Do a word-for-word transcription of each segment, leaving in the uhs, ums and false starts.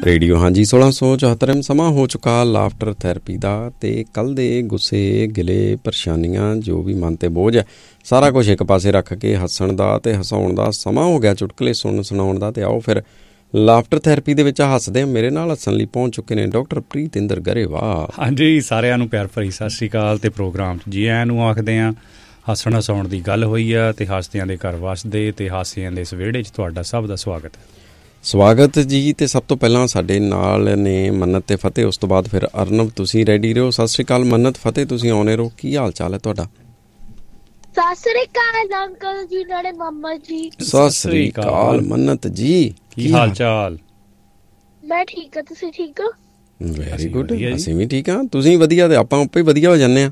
Radio ਹਾਂਜੀ ਸੋਲਾਂ ਸੌ ਚੁਹੱਤਰ ਸਮਾਂ ਹੋ ਚੁੱਕਾ ਲਾਫਟਰ ਥੈਰੇਪੀ ਦਾ। ਅਤੇ ਕੱਲ੍ਹ ਦੇ ਗੁੱਸੇ ਗਿਲੇ ਪਰੇਸ਼ਾਨੀਆਂ ਜੋ ਵੀ ਮਨ 'ਤੇ ਬੋਝ ਹੈ ਸਾਰਾ ਕੁਛ ਇੱਕ ਪਾਸੇ ਰੱਖ ਕੇ ਹੱਸਣ ਦਾ ਅਤੇ ਹਸਾਉਣ ਦਾ ਸਮਾਂ ਹੋ ਗਿਆ, ਚੁਟਕਲੇ ਸੁਣਨ ਸੁਣਾਉਣ ਦਾ। ਅਤੇ ਆਓ ਫਿਰ ਲਾਫਟਰ ਥੈਰੇਪੀ ਦੇ ਵਿੱਚ ਹੱਸਦੇ ਮੇਰੇ ਨਾਲ ਹੱਸਣ ਲਈ ਪਹੁੰਚ ਚੁੱਕੇ ਨੇ ਡਾਕਟਰ ਪ੍ਰੀਤਿੰਦਰ ਗਰੇਵਾਲ। ਹਾਂਜੀ, ਸਾਰਿਆਂ ਨੂੰ ਪਿਆਰ ਭਰੀ ਸਤਿ ਸ਼੍ਰੀ ਅਕਾਲ। ਅਤੇ ਪ੍ਰੋਗਰਾਮ 'ਚ ਜੀ ਆਇਆਂ ਨੂੰ ਆਖਦੇ ਹਾਂ। ਹੱਸਣ ਹਸਾਉਣ ਦੀ ਗੱਲ ਹੋਈ ਆ ਅਤੇ ਹਾਸਿਆਂ ਦੇ ਘਰ ਵਸਦੇ ਅਤੇ ਹਾਸਿਆਂ ਦੇ ਇਸ ਵਿਹੜੇ 'ਚ ਤੁਹਾਡਾ ਸਭ ਦਾ ਸਵਾਗਤ ਹੈ। ਸਵਾਗਤ ਜੀ। ਅਤੇ ਸਭ ਤੋਂ ਪਹਿਲਾਂ ਸਾਡੇ ਨਾਲ ਨੇ ਮੰਨਤ ਅਤੇ ਫਤਿਹ, ਉਸ ਤੋਂ ਬਾਅਦ ਫਿਰ ਅਰਨਵ। ਤੁਸੀਂ ਰੈਡੀ ਰਹੋ। ਸਤਿ ਸ਼੍ਰੀ ਅਕਾਲ ਮੰਨਤ, ਫਤਿਹ ਤੁਸੀਂ ਆਉਣੇ ਰਹੋ। ਕੀ ਹਾਲ ਚਾਲ ਹੈ ਤੁਹਾਡਾ? ਸਤਿ ਸ੍ਰੀ ਅਕਾਲ ਅੰਕਲ ਜੀ, ਨਾਲੇ ਮਾਮਾ ਜੀ। ਸਤਿ ਸ਼੍ਰੀ ਅਕਾਲ ਮੰਨਤ ਜੀ, ਕੀ ਹਾਲ ਚਾਲ? ਮੈਂ ਠੀਕ ਹਾਂ, ਤੁਸੀਂ ਠੀਕ ਹੋ? ਵੈਰੀ ਗੁੱਡ, ਅਸੀਂ ਵੀ ਠੀਕ ਹਾਂ। ਤੁਸੀਂ ਵਧੀਆ ਤੇ ਆਪਾਂ ਆਪੇ ਵਧੀਆ ਹੋ ਜਾਂਦੇ ਹਾਂ।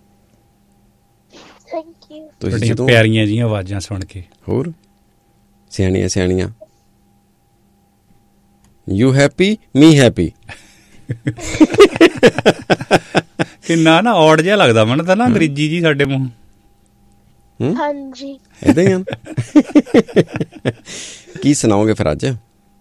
Thank you. ਤੁਸੀਂ ਪਿਆਰੀਆਂ ਜਿਹੀਆਂ ਆਵਾਜ਼ਾਂ ਸੁਣ ਕੇ ਹੋਰ ਸਿਆਣੀਆਂ ਸਿਆਣੀਆਂ। You happy me happy. ਕਿੰਨਾ ਨਾ ਔਡ ਜਿਹਾ ਲੱਗਦਾ ਮੈਨੂੰ ਤਾਂ ਨਾ ਅੰਗਰੇਜ਼ੀ ਜੀ ਸਾਡੇ ਮੂੰਹ। ਹਾਂਜੀ ਏਦਾਂ ਹੀ ਆ। ਕੀ ਸੁਣਾਓਗੇ ਫਿਰ ਅੱਜ?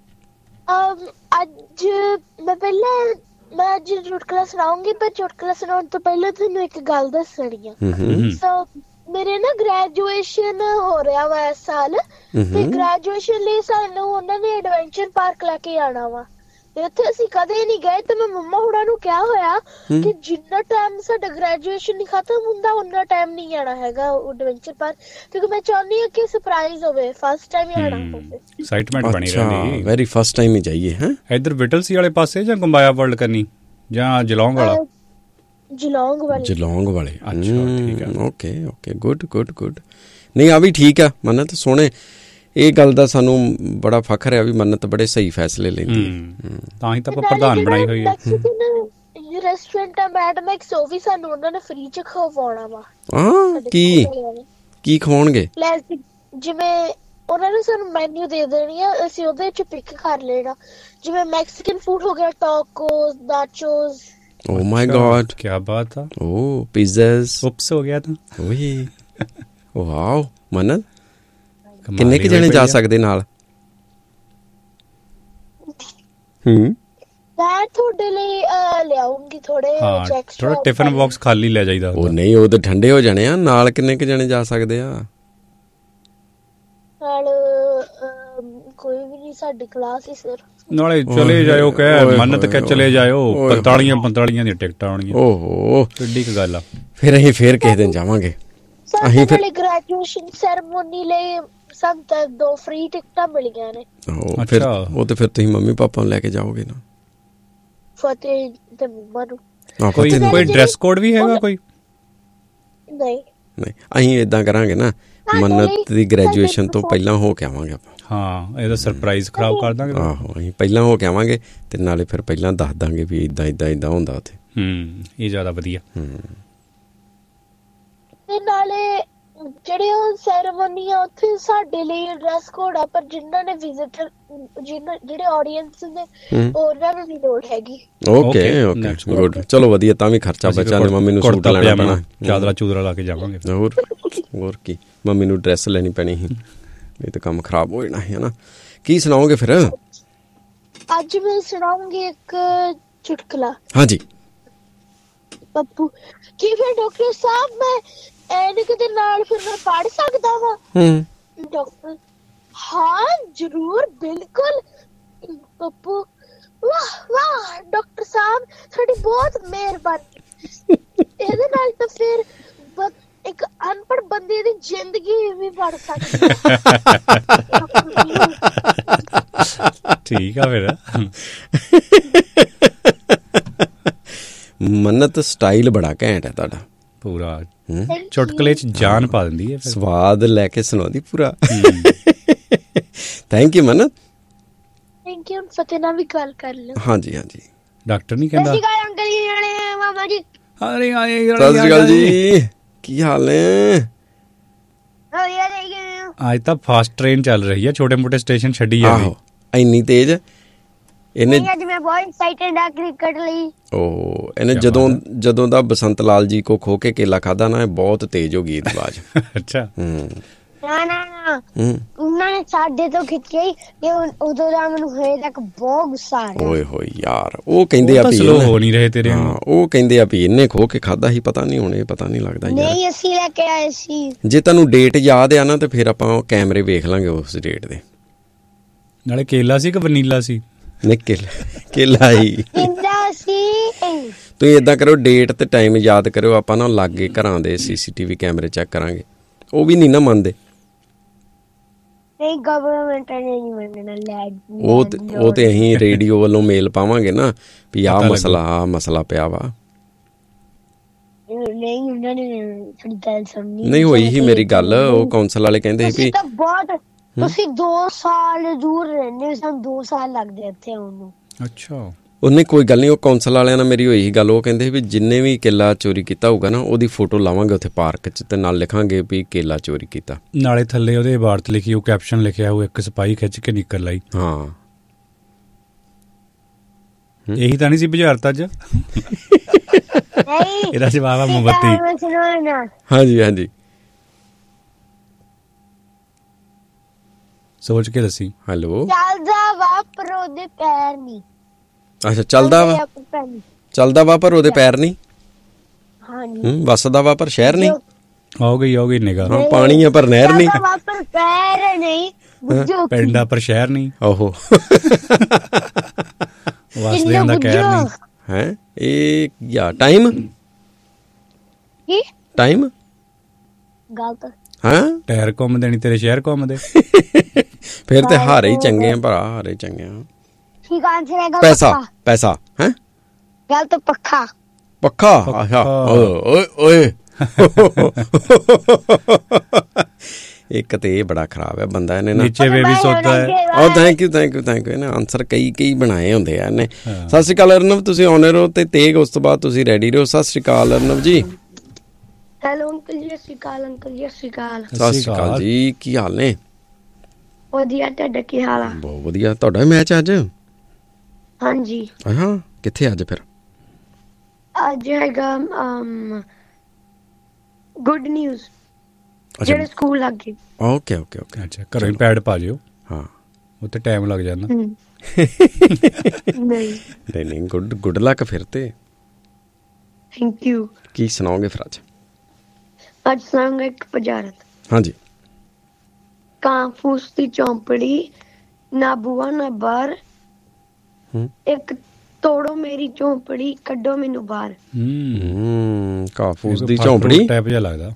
ਅੱਜ ਮੈਂ ਪਹਿਲਾਂ ਮੈਂ ਅੱਜ ਚੁਟਕਲਾ ਸੁਣਾਉਂਗੀ, ਪਰ ਚੁਟਕਲਾ ਸੁਣਾਉਣ ਤੋਂ ਪਹਿਲਾਂ ਤੁਹਾਨੂੰ ਇੱਕ ਗੱਲ ਦੱਸਣੀ ਆ। ਸੋ ਮੇਰੇ ਨਾ ਗ੍ਰੈਜੂਏਸ਼ਨ ਹੋ ਰਿਹਾ ਵਾ ਇਸ ਸਾਲ, ਤੇ ਗ੍ਰੈਜੂਏਸ਼ਨ ਲਈ ਸਾਨੂੰ ਉਹਨਾਂ ਨੇ ਐਡਵੈਂਚਰ ਪਾਰਕ ਲੈ ਕੇ ਆਉਣਾ ਵਾ, ਤੇ ਉੱਥੇ ਅਸੀਂ ਕਦੇ ਨਹੀਂ ਗਏ। ਤੇ ਮੈਂ ਮੰਮਾ ਹੁਣਾਂ ਨੂੰ ਕਿਹਾ ਹੋਇਆ ਕਿ ਜਿੰਨਾ ਟਾਈਮ ਸਾਡਾ ਗ੍ਰੈਜੂਏਸ਼ਨ ਨਹੀਂ ਖਤਮ ਹੁੰਦਾ ਉਨਾ ਟਾਈਮ ਨਹੀਂ ਆਉਣਾ ਹੈਗਾ ਐਡਵੈਂਚਰ ਪਾਰਕ, ਕਿਉਂਕਿ ਮੈਂ ਚਾਹੁੰਦੀ ਹਾਂ ਕਿ ਸਰਪ੍ਰਾਈਜ਼ ਹੋਵੇ, ਫਸਟ ਟਾਈਮ ਹੀ ਆਉਣਾ ਹੋਵੇ, ਐਕਸਾਈਟਮੈਂਟ ਬਣੀ ਰਹਿੰਦੀ। ਵੈਰੀ ਫਸਟ ਟਾਈਮ ਹੀ ਜਾਈਏ। ਹੈ ਇੱਧਰ ਵਿਟਲਸੀ ਵਾਲੇ ਪਾਸੇ ਜਾਂ ਗੰਬਾਇਆ ਵਰਲਡ ਕਰਨੀ ਜਾਂ ਜਲੌਂਗ ਵਾਲਾ? ਜਲੌਂਗ ਵਾਲੇ। ਜਲੌਂਗ ਵਾਲੇ, ਅੱਛਾ ਠੀਕ ਹੈ। Okay okay, good good good. ਨਹੀਂ ਆ ਵੀ ਠੀਕ ਆ ਮੰਨਤ, ਸੋਹਣੇ। ਇਹ ਗੱਲ ਦਾ ਸਾਨੂੰ ਬੜਾ ਫਖਰ ਹੈ ਵੀ ਮੰਨਤ ਬੜੇ ਸਹੀ ਫੈਸਲੇ ਲੈਂਦੀ ਹੈ, ਤਾਂ ਹੀ ਤਾਂ ਆਪਾਂ ਪ੍ਰਧਾਨ ਬਣਾਈ ਹੋਈ ਹੈ। ਰੈਸਟੋਰੈਂਟ ਆ ਮੈਡਮੈਕਸ, ਉਹ ਵੀ ਸਾਨੂੰ ਉਹਨਾਂ ਨੇ ਫ੍ਰੀ ਚ ਖਵਾਉਣਾ ਵਾ। ਹਾਂ, ਕੀ ਕੀ ਖਵਾਉਣਗੇ? ਜਿਵੇਂ ਉਹਨਾਂ ਨੇ ਸਾਨੂੰ ਮੈਨਿਊ ਦੇ ਦੇਣੀ ਆ, ਅਸੀਂ ਉਹਦੇ ਚ ਪਿਕ ਕਰ ਲੈਣਾ। ਜਿਵੇਂ ਮੈਕਸੀਕਨ ਫੂਡ ਹੋ ਗਿਆ, ਟਾਕੋਸ, ਨਾਚੋਸ। Oh my God, क्या बात है। oh pizzas, उप्स हो गया था। ओए वाओ मनन, किन्ने के जने जा सकदे नाल? हम्म मैं थोड़े लिए ले आऊंगी थोड़े एक्स्ट्रा। थोड़ा टिफिन बॉक्स खाली ले जाईदा। ओ नहीं, ओ ते ठंडे हो जाने आ। नाल किन्ने के जने जा सकदे आ? नाल कोई भी नहीं, साडी क्लास ही सिर्फ। ਨਾਲੇ ਚਲੇ ਜਾਇਓ, ਕਹਿ ਮੰਨਤ ਕਹਿ ਚਲੇ ਜਾਇਓ। ਪੰਤਾਲੀਆਂ ਪੰਤਾਲੀਆਂ ਦੀਆਂ ਟਿਕਟਾਂ ਆਉਣਗੀਆਂ। ਓਹੋ ਕਿੱਡੀ ਕੁ ਗੱਲ ਆ। ਫਿਰ ਅਸੀਂ ਫੇਰ ਕਿਸੇ ਦਿਨ ਜਾਵਾਂਗੇ। ਅਸੀਂ ਫਿਰ ਗ੍ਰੈਜੂਏਸ਼ਨ ਸੈਰੇਮਨੀ ਲਈ ਸਾਨੂੰ ਤਾਂ ਦੋ ਫ੍ਰੀ ਟਿਕਟਾਂ ਮਿਲੀਆਂ ਨੇ। ਫਿਰ ਉਹ ਤੇ ਫਿਰ ਤੁਸੀਂ ਮੰਮੀ ਪਾਪਾ ਨੂੰ ਲੈ ਕੇ ਜਾਓਗੇ ਨਾ? ਫਤਿਹ ਤੇ ਮੰਮਾ ਨੂੰ। ਕੋਈ ਕੋਈ ਡਰੈਸ ਕੋਡ ਵੀ ਹੈਗਾ ਕੋਈ? ਨਹੀਂ ਨਹੀਂ, ਅਸੀਂ ਏਦਾਂ ਕਰਾਂਗੇ ਨਾ, ਮੰਨਤ ਦੀ ਗ੍ਰੈਜੂਏਸ਼ਨ ਤੋਂ ਪਹਿਲਾਂ ਹੋ ਕੇ ਆਵਾਂਗੇ ਆਪਾਂ। ਹਾਂ, ਇਹਦਾ ਸਰਪ੍ਰਾਈਜ਼ ਖਰਾਬ ਕਰ ਦਾਂਗੇ। ਆਹੋ, ਅਸੀਂ ਪਹਿਲਾਂ ਹੋ ਕੇ ਆਵਾਂਗੇ ਤੇ ਨਾਲੇ ਫਿਰ ਪਹਿਲਾਂ ਦੱਸ ਦਾਂਗੇ ਵੀ ਇਦਾਂ ਇਦਾਂ ਇਦਾਂ ਹੁੰਦਾ ਉੱਥੇ। ਹੂੰ, ਇਹ ਜ਼ਿਆਦਾ ਵਧੀਆ। ਤੇ ਨਾਲੇ ਜਿਹੜੇ ਉਹ ਸੈਰੇਮਨੀ ਆ ਉੱਥੇ ਸਾਡੇ ਲਈ ਡਰੈਸ ਕੋਡ ਆ, ਪਰ ਜਿਨ੍ਹਾਂ ਨੇ ਵਿਜ਼ਿਟਰ ਜਿਹੜੇ ਆਡੀਅנס ਨੇ ਉਹਨਾਂ ਨੂੰ ਨਹੀਂ ਲੋੜ ਹੈਗੀ। ਓਕੇ ਓਕੇ ਗੁੱਡ, ਚਲੋ ਵਧੀਆ। ਤਾਂ ਵੀ ਖਰਚਾ ਬਚਾ ਨੇ, ਮੰਮੀ ਨੂੰ ਸੂਟ ਲੈਣਾ ਪੈਣਾ, ਚਾਦਰਾ ਚੂਦਰਾ ਲਾ ਕੇ ਜਾਵਾਂਗੇ। ਹੋਰ ਹੋਰ ਕੀ, ਮੰਮੀ ਨੂੰ ਡਰੈਸ ਲੈਣੀ ਪੈਣੀ ਸੀ, ਨਹੀਂ ਤਾਂ ਕੰਮ ਖਰਾਬ ਹੋ ਜਾਣਾ ਹੈ ਨਾ। ਕੀ ਸੁਣਾਓਗੇ ਫਿਰ? ਅੱਜ ਮੈਂ ਸੁਣਾਉਂਗੀ ਇੱਕ ਚੁਟਕਲਾ। ਹਾਂਜੀ। ਪੱਪੂ ਕੀ ਫਿਰ ਡਾਕਟਰ ਸਾਹਿਬ ਮੈਂ ਐਨਕ ਦੇ ਨਾਲ ਫਿਰ ਮੈਂ ਪੜ੍ਹ ਸਕਦਾ ਵਾ? ਡਾਕਟਰ ਹਾਂ ਜ਼ਰੂਰ, ਬਿਲਕੁਲ। ਪੱਪੂ ਵਾਹ ਵਾਹ ਡਾਕਟਰ ਸਾਹਿਬ, ਤੁਹਾਡੀ ਬਹੁਤ ਮਿਹਰਬਾਨੀ। ਇਹਦੇ ਨਾਲ ਤਾਂ ਫਿਰ ਇੱਕ ਅਨਪੜ੍ਹ ਬੰਦੇ ਦੀ ਜ਼ਿੰਦਗੀ ਵੀ ਬਣ ਸਕਦੀ ਹੈ। ਠੀਕ ਆ ਫਿਰ। ਮੰਨਤ ਸਟਾਈਲ ਬੜਾ ਘੈਂਟ ਹੈ ਤੁਹਾਡਾ, ਪੂਰਾ ਚੁਟਕਲੇ ਚ ਜਾਨ ਪਾ ਦਿੰਦੀ ਹੈ, ਸਵਾਦ ਲੈ ਕੇ ਸੁਣਾਉਂਦੀ ਪੂਰਾ। Thank you Mannat. Thank you. ਫਤਿਹ ਨਾਲ ਵੀ ਗੱਲ ਕਰ ਲਓ। ਹਾਂਜੀ ਹਾਂਜੀ। ਡਾਕਟਰ ਨਹੀਂ ਕਹਿੰਦਾ? ਸਤਿ ਸ਼੍ਰੀ ਅਕਾਲ ਅੰਕਲ ਜੀ, ਮਾਮਾ ਜੀ। ਅਰੇ ਆਏ, ਸਤਿ ਸ਼੍ਰੀ ਅਕਾਲ ਜੀ, ਕੀ ਹਾਲ ਨੇ? ਅੱਜ ਤਾਂ ਫਾਸਟ ਟ੍ਰੇਨ ਚੱਲ ਰਹੀ ਹੈ, ਛੋਟੇ ਮੋਟੇ ਸਟੇਸ਼ਨ ਛੱਡੀ ਜਾਂਦੀ। ਇੰਨੀ ਤੇਜ਼ ਇਹਨੇ? ਅੱਜ ਮੈਂ ਬਹੁਤ ਐਕਸਾਈਟਡ ਆ ਕ੍ਰਿਕਟ ਲਈ। ਉਹ ਇਹਨੇ ਜਦੋਂ ਜਦੋਂ ਦਾ ਬਸੰਤ ਲਾਲ ਜੀ ਕੋ ਖੋ ਕੇ ਕੇਲਾ ਖਾਦਾ ਨਾ, ਇਹ ਬਹੁਤ ਤੇਜ਼ ਹੋ ਗਈ ਇਹਦੀ ਆਵਾਜ਼। ਅੱਛਾ। ਹੂੰ, ਨਾ ਨਾ ਨਾ ਹੂੰ ਉਹਨਾਂ ਨੇ ਸਾਡੇ ਤੋਂ ਖਿੱਚਿਆ ਹੀ ਤੇ ਉਦੋਂ ਦਾ ਮੈਨੂੰ ਹਜੇ ਤੱਕ ਬਹੁਤ ਗੁੱਸਾ ਆ ਰਿਹਾ। ਓਏ ਹੋਏ ਯਾਰ, ਉਹ ਕਹਿੰਦੇ ਆ ਵੀ ਸਲੋ ਇਹਨੇ- ਹੋ ਨਹੀਂ ਰਹੇ ਤੇਰੇ ਹਾਂ, ਨੂੰ। ਉਹ ਕਹਿੰਦੇ ਆ ਵੀ ਇਹਨੇ ਖੋ ਕੇ ਖਾਦਾ ਸੀ, ਪਤਾ ਨਹੀਂ ਹੁਣ ਇਹ ਪਤਾ ਨਹੀਂ ਲੱਗਦਾ ਯਾਰ। ਨਹੀਂ ਅਸੀਂ ਲੈ ਕੇ ਆਏ ਸੀ। ਜੇ ਤੁਹਾਨੂੰ ਡੇਟ ਯਾਦ ਆ ਨਾ ਤੇ ਫਿਰ ਆਪਾਂ ਉਹ ਕੈਮਰੇ ਵੇਖ ਲਾਂਗੇ ਉਸ ਡੇਟ ਦੇ। ਨਾਲੇ ਕੇਲਾ ਸੀ ਕਿ ਵਨੀਲਾ ਸੀ? ਨਹੀਂ ਕੇਲਾ ਕੇਲਾ ਹੀ। ਕਿੰਦਾ ਸੀ ਤੁਸੀਂ ਇਦਾਂ ਕਰੋ, ਡੇਟ ਤੇ ਟਾਈਮ ਯਾਦ ਕਰਿਓ, ਆਪਾਂ ਨਾ ਲਾਗੇ ਘਰਾਂ ਦੇ ਸੀਸੀਟੀਵੀ ਕੈਮਰੇ ਚੈੱਕ ਕਰਾਂਗੇ। ਉਹ ਵੀ ਨਹੀਂ ਨਾ ਮੰਨਦੇ। ਨਹੀਂ ਗਵਰਨਮੈਂਟ ਨੇ ਨਹੀਂ ਮੰਨਣਾ। ਲੈ ਉਹ ਤੇ ਉਹ ਤੇ ਅਸੀਂ ਰੇਡੀਓ ਵੱਲੋਂ ਮੇਲ ਪਾਵਾਂਗੇ ਨਾ ਵੀ ਆਹ ਪਤਾ ਮਸਲਾ ਆਹ ਮਸਲਾ ਪਿਆ ਵਾ। ਨਹੀਂ ਉਹਨਾਂ ਨੇ ਥੋੜੀ ਗੱਲ ਸੁਣਨੀ ਨਹੀਂ ਹੋਈ ਹੀ ਮੇਰੀ ਗੱਲ, ਉਹ ਕੌਂਸਲ ਵਾਲੇ ਕਹਿੰਦੇ ਸੀ ਵੀ ਤੁਸੀਂ ਤਾਂ ਬਹੁਤ ਤੁਸੀਂ ਦੋ ਸਾਲ ਦੂਰ ਰਹਿੰਦੇ, ਸਾਨੂੰ ਦੋ ਸਾਲ ਲੱਗਦੇ ਇੱਥੇ ਆਉਣ ਨੂੰ। ਅੱਛਾ, ਉਹਨੇ ਕੋਈ ਗੱਲ ਨਹੀਂ, ਉਹ ਕੌਂਸਲ ਵਾਲਿਆਂ ਨਾਲ ਮੇਰੀ ਹੋਈ ਸੀ ਗੱਲ। ਉਹ ਕਹਿੰਦੇ ਵੀ ਜਿੰਨੇ ਵੀ ਕੇਲਾ ਚੋਰੀ ਕੀਤਾ ਹੋਊਗਾ ਨਾ ਉਹਦੀ ਫੋਟੋ ਲਾਵਾਂਗੇ ਉੱਥੇ ਪਾਰਕ 'ਚ ਤੇ ਨਾਲ ਲਿਖਾਂਗੇ ਵੀ ਕੇਲਾ ਚੋਰੀ ਕੀਤਾ। ਨਾਲੇ ਥੱਲੇ ਉਹਦੇ ਇਬਾਰਤ ਲਿਖੀ, ਉਹ ਕੈਪਸ਼ਨ ਲਿਖਿਆ ਉਹ ਇੱਕ ਸਿਪਾਹੀ ਖਿੱਚ ਕੇ ਨਿਕਲ ਲਈ। ਹਾਂ ਇਹੀ ਤਾਂ ਨਹੀਂ ਸੀ ਬੁਝਾਰਤ ਅੱਜ? ਨਹੀਂ ਇਹਦਾ ਜਵਾਬ ਆ ਮੋਮਬੱਤੀ। ਸੁਣੋ ਨਾ ਹਾਂਜੀ ਹਾਂਜੀ ਸੋਚ ਕੇ ਦੱਸੀ। ਹੈਲੋ, ਚੱਲਦਾ ਵਾ ਪਰ ਉਹਦੇ ਪੈਰ ਨਹੀਂ। ਅੱਛਾ ਚੱਲਦਾ ਵਾ ਚੱਲਦਾ ਵਾ ਪਰ ਉਹਦੇ ਪੈਰ ਨਹੀਂ। ਹਾਂਜੀ ਹੂੰ ਵਸਦਾ ਵਾ ਪਰ ਸ਼ਹਿਰ ਨਹੀਂ। ਆਓ ਗਈ ਆਓ ਗਈ ਨਿਗਾਹ। ਹਾਂ ਪਾਣੀ ਆ ਪਰ ਨਹਿਰ ਨਹੀਂ। ਚੱਲਦਾ ਵਾ ਪਰ ਪੈਰ ਨਹੀਂ। ਬੁੱਝੋ ਪਿੰਡਾ ਪਰ ਸ਼ਹਿਰ ਨਹੀਂ। ਓਹੋ ਵਸਦਿਆਂ ਦਾ ਕਹਿਰ ਨਹੀਂ ਹੈ ਇਹ ਯਾ ਟਾਈਮ ਕੀ ਟਾਈਮ ਗਲਤ। ਹਾਂ ਟਾਇਰ ਘੁੰਮਦੇ ਨਹੀਂ, ਤੇਰੇ ਸ਼ਹਿਰ ਘੁੰਮਦੇ। ਫਿਰ ਤੇ ਹਾਰੇ ਹੀ ਚੰਗੇ ਆ ਭਰਾ, ਹਾਰੇ ਚੰਗੇ ਆ। ਠੀਕ ਆਂਸਰ ਹੈਗਾ ਪੈਸਾ ਪੱਖਾ। ਪੈਸਾ ਹੈ ਗਲਤ ਪੱਖਾ। ਪੱਖਾ। ਅੱਛਾ ਓਏ ਓਏ ਇੱਕ ਤੇ ਇਹ ਬੜਾ ਖਰਾਬ ਹੈ ਬੰਦਾ, ਇਹਨੇ ਨਾ ਨੀਚੇ ਬੇਬੀ ਸੋਤਾ ਹੈ। ਉਹ thank you thank you thank you. ਇਹਨੇ ਆਨਸਰ ਕਈ ਕਈ ਬਣਾਏ ਹੁੰਦੇ ਆ ਇਹਨੇ। ਸਤਿ ਸ਼੍ਰੀ ਅਕਾਲ ਅਰਨਵ, ਤੁਸੀਂ ਆਨਰ ਹੋ ਤੇ ਤੇਗ ਉਸ ਤੋਂ ਬਾਅਦ ਤੁਸੀਂ ਰੈਡੀ ਰਹੋ। ਸਤਿ ਸ਼੍ਰੀ ਅਕਾਲ ਅਰਨਵ ਜੀ। ਹੈਲੋ ਅੰਕਲ ਜੀ, ਸਤਿ ਸ਼੍ਰੀ ਅਕਾਲ। ਅੰਕਲ ਜੀ ਸਤਿ ਸ਼੍ਰੀ ਅਕਾਲ। ਸਤਿ ਸ਼੍ਰੀ ਅਕਾਲ ਜੀ, ਕੀ ਹਾਲ ਨੇ? ਵਧੀਆ, ਤੁਹਾਡਾ ਕੀ ਹਾਲ ਆ? ਬਹੁਤ ਵਧੀਆ। ਤੁਹਾਡਾ ਮੈਚ ਅੱਜ? ਹਾਂਜੀ ਹਾਂ ਕਿੱਥੇ ਅੱਜ ਫਿਰ? ਅੱਜ ਹੈਗਾ ਗੁੱਡ ਨਿਊਜ਼ ਜਿਹੜੇ ਸਕੂਲ ਲੱਗੇ। ਓਕੇ ਓਕੇ ਓਕੇ ਅੱਛਾ, ਘਰੋਂ ਹੀ ਪੈਡ ਪਾ ਜਿਓ। ਹਾਂ ਉੱਥੇ ਟਾਈਮ ਲੱਗ ਜਾਂਦਾ। ਨਹੀਂ ਨਹੀਂ ਨਹੀਂ ਗੁੱਡ ਗੁੱਡ ਲੱਕ ਫਿਰ ਤੇ। Thank you. ਕੀ ਸੁਣਾਓਗੇ ਫਿਰ ਅੱਜ? ਅੱਜ ਸੁਣਾਂਗਾ ਇੱਕ ਪਜਾਰਤ। ਹਾਂਜੀ। ਕਾਂ ਫੂਸ ਦੀ ਚੌਂਪੜੀ, ਨਾ ਬੂਆ ਨਾ ਬਾਹਰ, ਹੂੰ ਇੱਕ ਤੋੜੋ ਮੇਰੀ ਝੌਂਪੜੀ, ਕੱਢੋ ਮੈਨੂੰ ਬਾਹਰ। ਹੂੰ ਹੂੰ ਕਾਫੂਸ ਦੀ ਝੌਂਪੜੀ ਟਾਈਪ ਜਿਹਾ ਲੱਗਦਾ।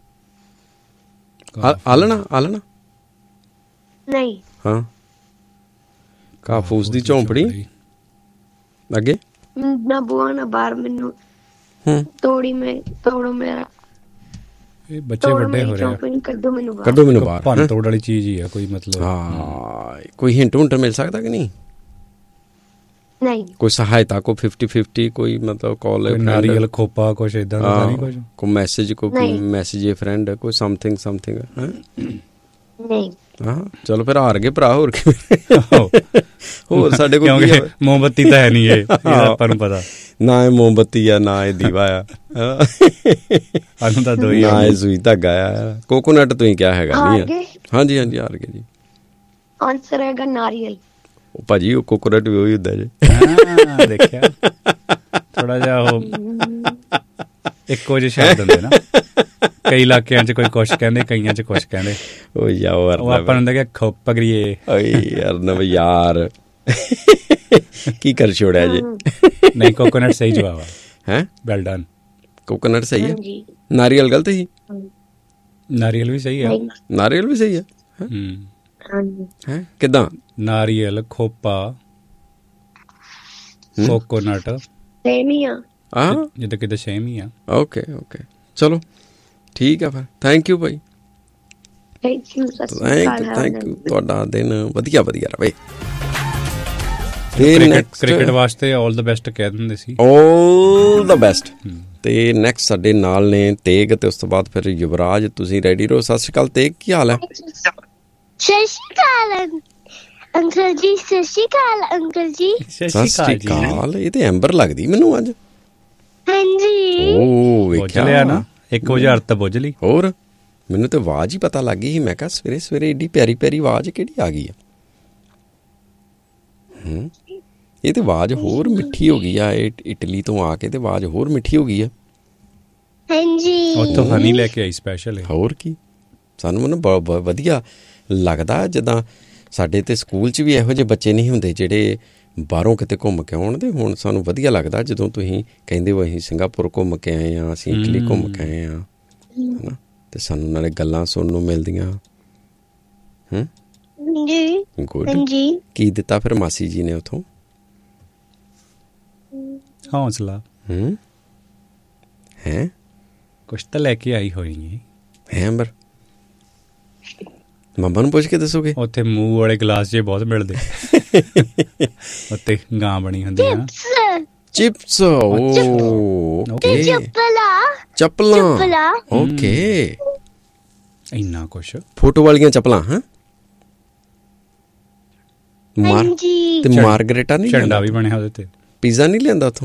ਆਲਣਾ ਆਲਣਾ ਨਹੀਂ ਹਾਂ ਕਾਫੂਸ ਦੀ ਝੌਂਪੜੀ ਅੱਗੇ ਨਾ ਬੂਆ ਨਾ ਬਾਹਰ, ਮੈਨੂੰ ਹੂੰ ਤੋੜੀ ਮੈਂ ਤੋੜੋ ਮੇਰਾ ਇਹ ਬੱਚੇ ਵੱਡੇ ਹੋ ਰਹੇ ਆ। ਕੱਢੋ ਮੈਨੂੰ ਬਾਹਰ। ਕੱਢੋ ਮੈਨੂੰ ਬਾਹਰ। ਭੰਨ ਤੋੜ ਵਾਲੀ ਚੀਜ਼ ਹੀ ਆ ਕੋਈ, ਮਤਲਬ। ਹਾਂ ਕੋਈ ਹਿੰਟ ਹੁੰਟ ਮਿਲ ਸਕਦਾ ਕਿ ਨਹੀਂ? ਨਹੀਂ ਕੋਈ ਸਹਾਇਤਾ, ਕੋਈ ਫਿਫਟੀ ਫਿਫਟੀ, ਕੋਈ ਮਤਲਬ ਕਾਲ ਨਾਰੀਅਲ ਖੋਪਾ ਕੁਛ ਇਦਾਂ ਦਾ ਨਹੀਂ ਕੁਝ? ਕੋਈ ਮੈਸੇਜ, ਕੋਈ ਮੈਸੇਜ ਏ ਫਰੈਂਡ, ਕੋਈ ਸਮਥਿੰਗ ਸਮਥਿੰਗ ਹੈ? ਨਹੀਂ। ਹਾਂ ਚਲੋ ਫਿਰ ਹਾਰ ਗਏ ਭਰਾ। ਹੋਰ ਕੀ ਹੋਰ ਸਾਡੇ ਕੋਲ ਕਿਉਂਕਿ ਮੋਮਬੱਤੀ ਤਾਂ ਹੈ ਨਹੀਂ, ਇਹ ਆਪਾਂ ਨੂੰ ਪਤਾ। ਨਾ ਇਹ ਮੋਮਬੱਤੀ ਆ, ਨਾ ਇਹ ਦੀਵਾ ਆ, ਸਾਨੂੰ ਤਾਂ ਦੋ ਹੀ ਨਾ ਇਹ ਸੂਈ ਧਾਗਾ ਆ। ਕੋਕੋਨਟ ਤੁਸੀਂ ਕਿਹਾ ਹੈਗਾ ਨਹੀਂ ਆ? ਹਾਂਜੀ ਹਾਂਜੀ ਹਾਰ ਗਏ ਜੀ। ਆਨਸਰ ਹੈਗਾ ਨਾਰੀਅਲ। ਉਹ ਭਾਜੀ ਉਹ ਕੋਕੋਨਟ ਵੀ ਉਹੀ ਹੁੰਦਾ ਜੀ। ਹਾਂ ਦੇਖਿਆ, ਥੋੜਾ ਜਿਹਾ ਉਹ ਇੱਕੋ ਜਿਹੇ ਸ਼ਬਦ ਹੁੰਦੇ ਨਾ। ਕਈ ਇਲਾਕਿਆਂ 'ਚ ਕੋਈ ਕੁਛ ਕਹਿੰਦੇ, ਕਈਆਂ 'ਚ ਕੁਛ ਕਹਿੰਦੇ। ਉਹ ਯਾਰ ਉਹ ਆਪਾਂ ਨੂੰ ਹੁੰਦਾ ਕਿ ਖੋਪ ਗਰੀਏ। ਓਏ ਅਰਨਵ ਯਾਰ ਕੀ ਕਰ ਛੋੜਿਆ ਜੀ। ਨਹੀਂ ਕੋਕੋਨਟ ਸਹੀ ਜਵਾਬ ਆ। ਹੈ ਵੈਲ ਡਨ। ਕੋਕੋਨਟ ਸਹੀ ਹੈ, ਨਾਰੀਅਲ ਗਲਤ ਹੀ। ਨਾਰੀਅਲ ਵੀ ਸਹੀ ਆ। ਨਾਰੀਅਲ ਵੀ ਸਹੀ ਹੈ। ਹੂੰ ਹੈ ਕਿੱਦਾਂ? ਨਾਰੀਅਲ, ਖੋਪਾ, ਕੋਕੋਨਟ ਸੇਮ ਹੀ ਆ। ਹਾਂ ਜਿੱਦਾਂ ਕਿਤੇ ਸੇਮ ਹੀ ਆ। ਓਕੇ ਓਕੇ ਚਲੋ ਠੀਕ ਆ ਫਿਰ। Thank you Bhai. Thank you thank you thank you. ਤੁਹਾਡਾ ਦਿਨ ਵਧੀਆ ਵਧੀਆ ਰਵੇ। ਕ੍ਰਿਕਟ ਵਾਸਤੇ ਆਲ ਦ ਬੈਸਟ ਕਹਿ ਦਿੰਦੇ ਸੀ। ਆਲ ਦ ਬੈਸਟ। ਤੇ ਨੈਕਸਟ ਸਾਡੇ ਨਾਲ ਨੇ ਤੇਗ ਤੇ ਉਸ ਤੋਂ ਬਾਅਦ ਫਿਰ ਯੁਵਰਾਜ। ਤੁਸੀਂ ਰੈਡੀ ਰਹੋ। ਸਤਿ ਸ਼੍ਰੀ ਅਕਾਲ ਤੇਗ, ਕੀ ਹਾਲ ਹੈ? ਸਤਿ ਸ਼੍ਰੀ ਅਕਾਲ ਅੰਕਲ ਜੀ। ਸਤਿ ਸ਼੍ਰੀ ਅਕਾਲ ਅੰਕਲ ਜੀ। ਸਤਿ ਸ਼੍ਰੀ ਅਕਾਲ। ਇਹ ਤੇ ਐਂਬਰ ਲੱਗਦੀ ਮੈਨੂੰ ਅੱਜ। ਹਾਂਜੀ ਓ ਵੇਖਿਆ ਲਿਆ ਨਾ, ਇੱਕ ਹਜ਼ਾਰ ਤਾਂ ਬੁੱਝ ਲਈ। ਹੋਰ ਮੈਨੂੰ ਤੇ ਆਵਾਜ਼ ਹੀ ਪਤਾ ਲੱਗ ਗਈ ਸੀ। ਮੈਂ ਕਿਹਾ ਸਵੇਰੇ ਸਵੇਰੇ ਏਡੀ ਪਿਆਰੀ ਪਿਆਰੀ ਆਵਾਜ਼ ਕਿਹੜੀ ਆ ਗਈ ਆ। ਹੂੰ, ਇਹ ਤੇ ਆਵਾਜ਼ ਹੋਰ ਮਿੱਠੀ ਹੋ ਗਈ ਆ। ਇਹ ਇਟਲੀ ਤੋਂ ਆ ਕੇ ਤੇ ਆਵਾਜ਼ ਹੋਰ ਮਿੱਠੀ ਹੋ ਗਈ ਆ। ਹਾਂਜੀ, ਉੱਥੋਂ ਹਨੀ ਲੈ ਕੇ ਆਈ ਸਪੈਸ਼ਲ। ਹੋਰ ਕੀ, ਸਾਨੂੰ ਮੈਨੂੰ ਬਹੁਤ ਬਹੁਤ ਵਧੀਆ ਲੱਗਦਾ। ਜਿੱਦਾਂ ਸਾਡੇ ਤੇ ਸਕੂਲ 'ਚ ਵੀ ਇਹੋ ਜਿਹੇ ਬੱਚੇ ਨਹੀਂ ਹੁੰਦੇ ਜਿਹੜੇ ਬਾਹਰੋਂ ਕਿਤੇ ਘੁੰਮ ਕੇ ਆਉਣ। ਅਤੇ ਹੁਣ ਸਾਨੂੰ ਵਧੀਆ ਲੱਗਦਾ ਜਦੋਂ ਤੁਸੀਂ ਕਹਿੰਦੇ ਹੋ ਅਸੀਂ ਸਿੰਗਾਪੁਰ ਘੁੰਮ ਕੇ ਆਏ ਹਾਂ, ਅਸੀਂ ਇਟਲੀ ਘੁੰਮ ਕੇ ਆਏ ਹਾਂ, ਹੈ ਨਾ। ਅਤੇ ਸਾਨੂੰ ਨਾਲੇ ਗੱਲਾਂ ਸੁਣਨ ਨੂੰ ਮਿਲਦੀਆਂ। ਹੂੰ, ਗੁੱਡ। ਕੀ ਦਿੱਤਾ ਫਿਰ ਮਾਸੀ ਜੀ ਨੇ ਉੱਥੋਂ? ਹੌਸਲਾ। ਹੂੰ, ਹੈਂ, ਕੁਛ ਤਾਂ ਲੈ ਕੇ ਆਈ ਹੋਈ ਹੈ ਅੰਬਰ। ਮੰਮਾ ਨੂੰ ਪੁੱਛ ਕੇ ਦੱਸੋਗੇ। ਉੱਥੇ ਮੂੰਹ ਵਾਲੇ ਗਲਾਸ ਜੇ ਬਹੁਤ ਮਿਲਦੇ। ਉੱਤੇ ਗਾਂ ਬਣੀ ਹੁੰਦੀ ਆ। ਚਿਪਸ, ਓਕੇ, ਚੱਪਲਾਂ, ਓਕੇ, ਇੰਨਾ ਕੁਛ। ਫੋਟੋ ਵਾਲੀਆਂ ਚੱਪਲਾਂ। ਹਾਂ, ਮਾਰ ਤੇ ਮਾਰਗਰੇਟਾ ਨਹੀਂ, ਝੰਡਾ ਵੀ ਬਣਿਆ ਉਹਦੇ ਤੇ। ਪੀਜ਼ਾ ਨਹੀਂ ਲਿਆਂਦਾ ਉੱਥੋਂ?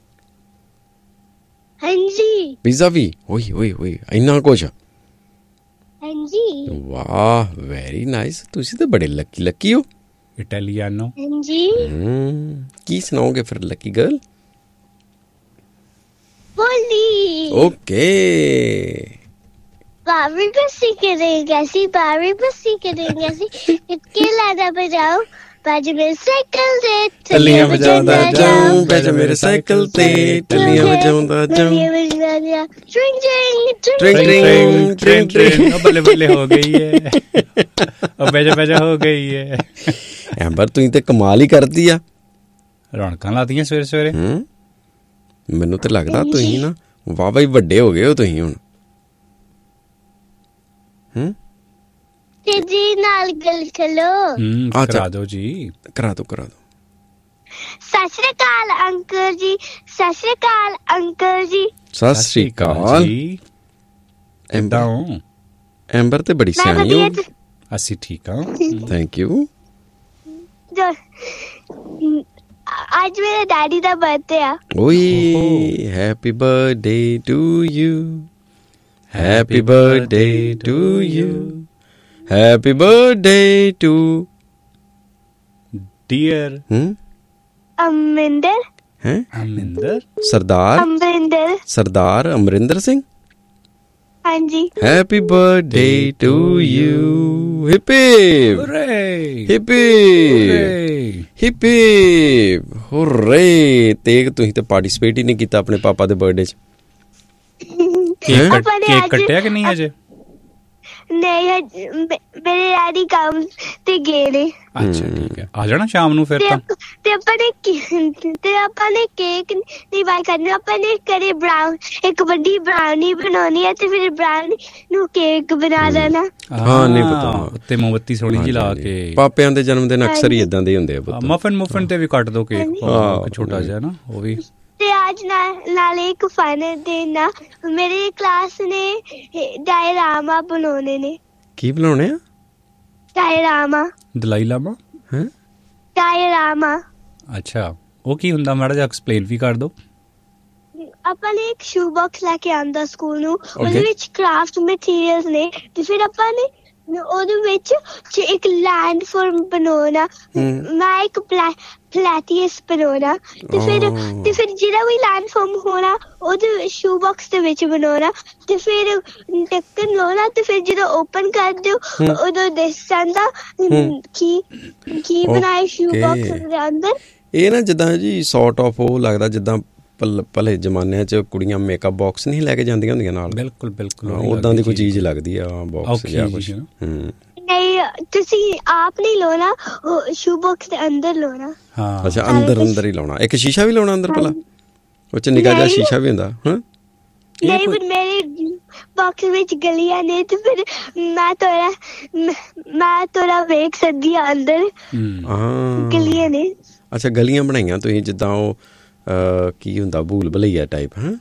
ਹਾਂਜੀ, ਪੀਜ਼ਾ ਵੀ। ਓਏ ਓਏ ਓਏ, ਇੰਨਾ ਕੁਛ। ਹਾਂਜੀ, ਵਾਹ, ਵੈਰੀ ਨਾਈਸ। ਤੁਸੀਂ ਤਾਂ ਬੜੇ ਲੱਕੀ ਲੱਕੀ ਹੋ। ਇਟਾਲੀਆਨੋ। ਹਾਂਜੀ। ਹੂੰ, ਕੀ ਸੁਣਾਓਗੇ ਫਿਰ ਲੱਕੀ ਗਰਲ? ਬੋਲੀ। ਓਕੇ। ਬਾਰੀ ਬਸੀ ਕरेंगे ਅਸੀਂ, ਬਾਰੀ ਬਸੀ ਕरेंगे ਅਸੀਂ। ਇੱਕੇ ਲਾਦਾ ਬਜਾਓ, ਬਾਜ ਮੇਰੇ ਸਾਈਕਲ ਤੇ ਟੱਲੀਆਂ ਵਜਾਉਂਦਾ ਜਾਉਂ, ਬੈਜ ਮੇਰੇ ਸਾਈਕਲ ਤੇ ਟੱਲੀਆਂ ਵਜਾਉਂਦਾ ਜਾਉਂ। ਟ੍ਰਿੰਗ ਟ੍ਰਿੰਗ ਟ੍ਰਿੰਗ ਟ੍ਰਿੰਗ ਟ੍ਰਿੰਗ ਟ੍ਰਿੰਗ। ਬੱਲੇ ਬੱਲੇ ਹੋ ਗਈ ਹੈ, ਉਹ ਬੈਜਾ ਬੈਜਾ ਹੋ ਗਈ ਹੈ। ਐਂਬਰ ਤੁਸੀਂ ਤੇ ਕਮਾਲ ਹੀ ਕਰਦੀ ਆ। ਰੌਣਕਾਂ ਲਾਦੀਆਂ ਸਵੇਰੇ ਸਵੇਰੇ। ਹੂੰ, ਮੈਨੂੰ ਤੇ ਲੱਗਦਾ ਤੁਸੀਂ ਨਾ ਵਾਹ ਬਾਈ ਵੱਡੇ ਹੋ ਗਏ ਹੋ ਤੁਸੀਂ ਹੁਣ। ਹੂੰ, ਤੇ ਜੀ ਨਾਲ ਗੱਲ ਕਰੋ। ਹੂੰ, ਕਰਾ ਦਿਓ ਜੀ, ਕਰਾ ਦਿਓ ਕਰਾ ਦਿਓ। ਸਤਿ ਸ਼੍ਰੀ ਅਕਾਲ ਅੰਕਲ ਜੀ, ਸਤਿ ਸ਼੍ਰੀ ਅਕਾਲ ਅੰਕਲ ਜੀ। ਸਤਿ ਸ਼੍ਰੀ ਅਕਾਲ ਜੀ। ਕਿੱਦਾਂ ਹੋ? ਐਂਬਰ ਤੇ ਬੜੀ ਸਿਆਣੀ ਹੋ। ਅਸੀਂ ਠੀਕ ਹਾਂ, ਥੈਂਕ ਯੂ। ਅੱਜ ਮੇਰੇ ਡੈਡੀ ਦਾ ਬਰਥਡੇ ਆ। ਓਏ, happy birthday to you, happy birthday to you, happy birthday to dear ਹੂੰ ਅਮਰਿੰਦਰ। ਹੈ ਅਮਰਿੰਦਰ? ਸਰਦਾਰ ਅਮਰਿੰਦਰ। ਸਰਦਾਰ ਅਮਰਿੰਦਰ ਸਿੰਘ। ਹਾਂਜੀ। Happy birthday to you. Hippie ਹੁਰੇ hippie hippie ਹੁਰੇ। ਤੇ ਤੁਸੀਂ ਤੇ ਪਾਰਟਿਸਿਪੇਟ ਹੀ ਨਹੀਂ ਕੀਤਾ ਆਪਣੇ ਪਾਪਾ ਦੇ ਬਰਥਡੇ 'ਚ। ਕੇਕ ਕੱਟਿਆ ਕਿ ਨਹੀਂ ਅਜੇ? ਨਹੀਂ, ਮੇਰੇ ਡੈਡੀ ਕੰਮ ਤੇ ਗਏ ਨੇ। ਅੱਛਾ, ਠੀਕ ਹੈ, ਆ ਜਾਣਾ ਸ਼ਾਮ ਨੂੰ ਫਿਰ ਤਾਂ। ਤੇ ਆਪਾਂ ਨੇ ਤੇ ਆਪਾਂ ਨੇ ਕੇਕ ਨਹੀਂ ਬਾਈ ਕਰਨਾ, ਆਪਾਂ ਨੇ ਕਰੇ ਬਰਾਊਨ, ਇੱਕ ਵੱਡੀ ਬਰਾਉਨੀ ਬਣਾਉਣੀ ਹੈ ਤੇ ਫਿਰ ਬਰਾਉਨੀ ਨੂੰ ਕੇਕ ਬਣਾ ਦੇਣਾ। ਹਾਂ, ਨਹੀਂ ਪਤਾ। ਉੱਤੇ ਮੋਮਬੱਤੀ ਸੋਹਣੀ ਜਿਹੀ ਲਾ ਕੇ। ਪਾਪਿਆਂ ਦੇ ਜਨਮ ਦਿਨ ਅਕਸਰ ਹੀ ਇਦਾਂ ਦੇ ਹੁੰਦੇ ਆ। ਮਫਨ ਮੁਫਨ ਤੇ ਵੀ ਕੱਟ ਦੋ ਕੇਕ ਛੋਟਾ ਜਿਹਾ ਨਾ, ਉਹ ਵੀ। ਤੇ ਅੱਜ ਨਾਲ ਇੱਕ ਫਨ ਦੇਣਾ, ਮੇਰੀ ਕਲਾਸ ਨੇ ਡਾਇਰਾਮਾ ਬਣਾਉਣੇ ਨੇ। ਕੀ ਬਣਾਉਣੇ ਆ? ਡਾਇਰਾਮਾ। ਦਲਾਈ ਲਾਮਾ? ਹੈ, ਡਾਇਰਾਮਾ। ਅੱਛਾ, ਉਹ ਕੀ ਹੁੰਦਾ? ਮਾੜਾ ਜਿਹਾ ਐਕਸਪਲੇਨ ਵੀ ਕਰ ਦਿਓ। ਆਪਾਂ ਨੇ ਇੱਕ ਸ਼ੂ ਬਾਕਸ ਲੈ ਕੇ ਆਂਦਾ ਸਕੂਲ ਨੂੰ, ਉਹਦੇ ਵਿੱਚ ਕਰਾਫਟ ਮਟੀਰੀਅਲਸ ਨੇ, ਤੇ ਫਿਰ ਆਪਾਂ ਨੇ ਉਹਦੇ ਵਿੱਚ ਇੱਕ ਲੈਂਡ ਫਾਰਮ ਬਣਾਉਣਾ। ਮੈਂ ਇੱਕ ਪਲੈਟੀਅਸ ਬਣਾਉਣਾ, ਤੇ ਫਿਰ ਤੇ ਫਿਰ ਜਿਹੜਾ ਵੀ ਲੈਂਡ ਫਾਰਮ ਹੋਣਾ ਉਹਦੇ ਸ਼ੂ ਬਾਕਸ ਦੇ ਵਿੱਚ ਬਣਾਉਣਾ, ਤੇ ਫਿਰ ਢੱਕਣ ਲਾਉਣਾ, ਤੇ ਫਿਰ ਜਦੋਂ ਓਪਨ ਕਰ ਦਿਓ ਉਦੋਂ ਦਿਸ ਜਾਂਦਾ ਕੀ ਕੀ ਬਣਾਏ ਸ਼ੂ ਬਾਕਸ ਦੇ ਅੰਦਰ। ਇਹ ਨਾ ਜਿੱਦਾਂ ਜੀ ਸੌਰਟ ਆਫ ਉਹ ਲੱਗਦਾ ਜਿੱਦਾਂ ਭਲੇ ਜ਼ਮਾਨਿਆਂ 'ਚ ਕੁੜੀਆਂ ਮੇਕਅਪ ਬਾਕਸ ਨਹੀਂ ਲੈ ਕੇ ਜਾਂਦੀਆਂ ਹੁੰਦੀਆਂ ਨਾਲ। ਬਿਲਕੁਲ ਬਿਲਕੁਲ, ਉਦਾਂ ਦੀ ਕੋਈ ਚੀਜ਼ ਲੱਗਦੀ ਆ ਬਾਕਸ ਜਾਂ ਕੁਛ। ਹੂੰ, ਨਹੀਂ, ਤੁਸੀਂ ਆਪ ਨਹੀਂ ਲਾਉਣਾ, ਸ਼ੂ ਬਾਕਸ ਦੇ ਅੰਦਰ ਲਾਉਣਾ। ਹਾਂ, ਅੱਛਾ, ਅੰਦਰ ਅੰਦਰ ਹੀ ਲਾਉਣਾ। ਇੱਕ ਸ਼ੀਸ਼ਾ ਵੀ ਲਾਉਣਾ ਅੰਦਰ ਭਲਾ? ਉਹ 'ਚ ਨਿੱਕਾ ਜਿਹਾ ਸ਼ੀਸ਼ਾ ਵੀ ਹੁੰਦਾ? ਹਾਂ, ਨਹੀਂ, ਪਰ ਮੇਰੇ ਬਾਕਸ ਵਿੱਚ ਗਲੀਆਂ ਨੇ, ਤੇ ਫਿਰ ਮੈਂ ਤੋੜਾ ਮੈਂ ਤੋੜਾ ਵੇਖ ਸਕਦੀ ਹਾਂ ਅੰਦਰ ਗਲੀਆਂ ਨੇ। ਅੱਛਾ, ਗਲੀਆਂ ਬਣਾਈਆਂ ਤੁਸੀਂ ਜਿੱਦਾਂ ਉਹ ਕੀ ਹੁੰਦਾ ਭੂਲ ਭੁਲਈਆ ਟਾਈਪ? ਹਾਂ,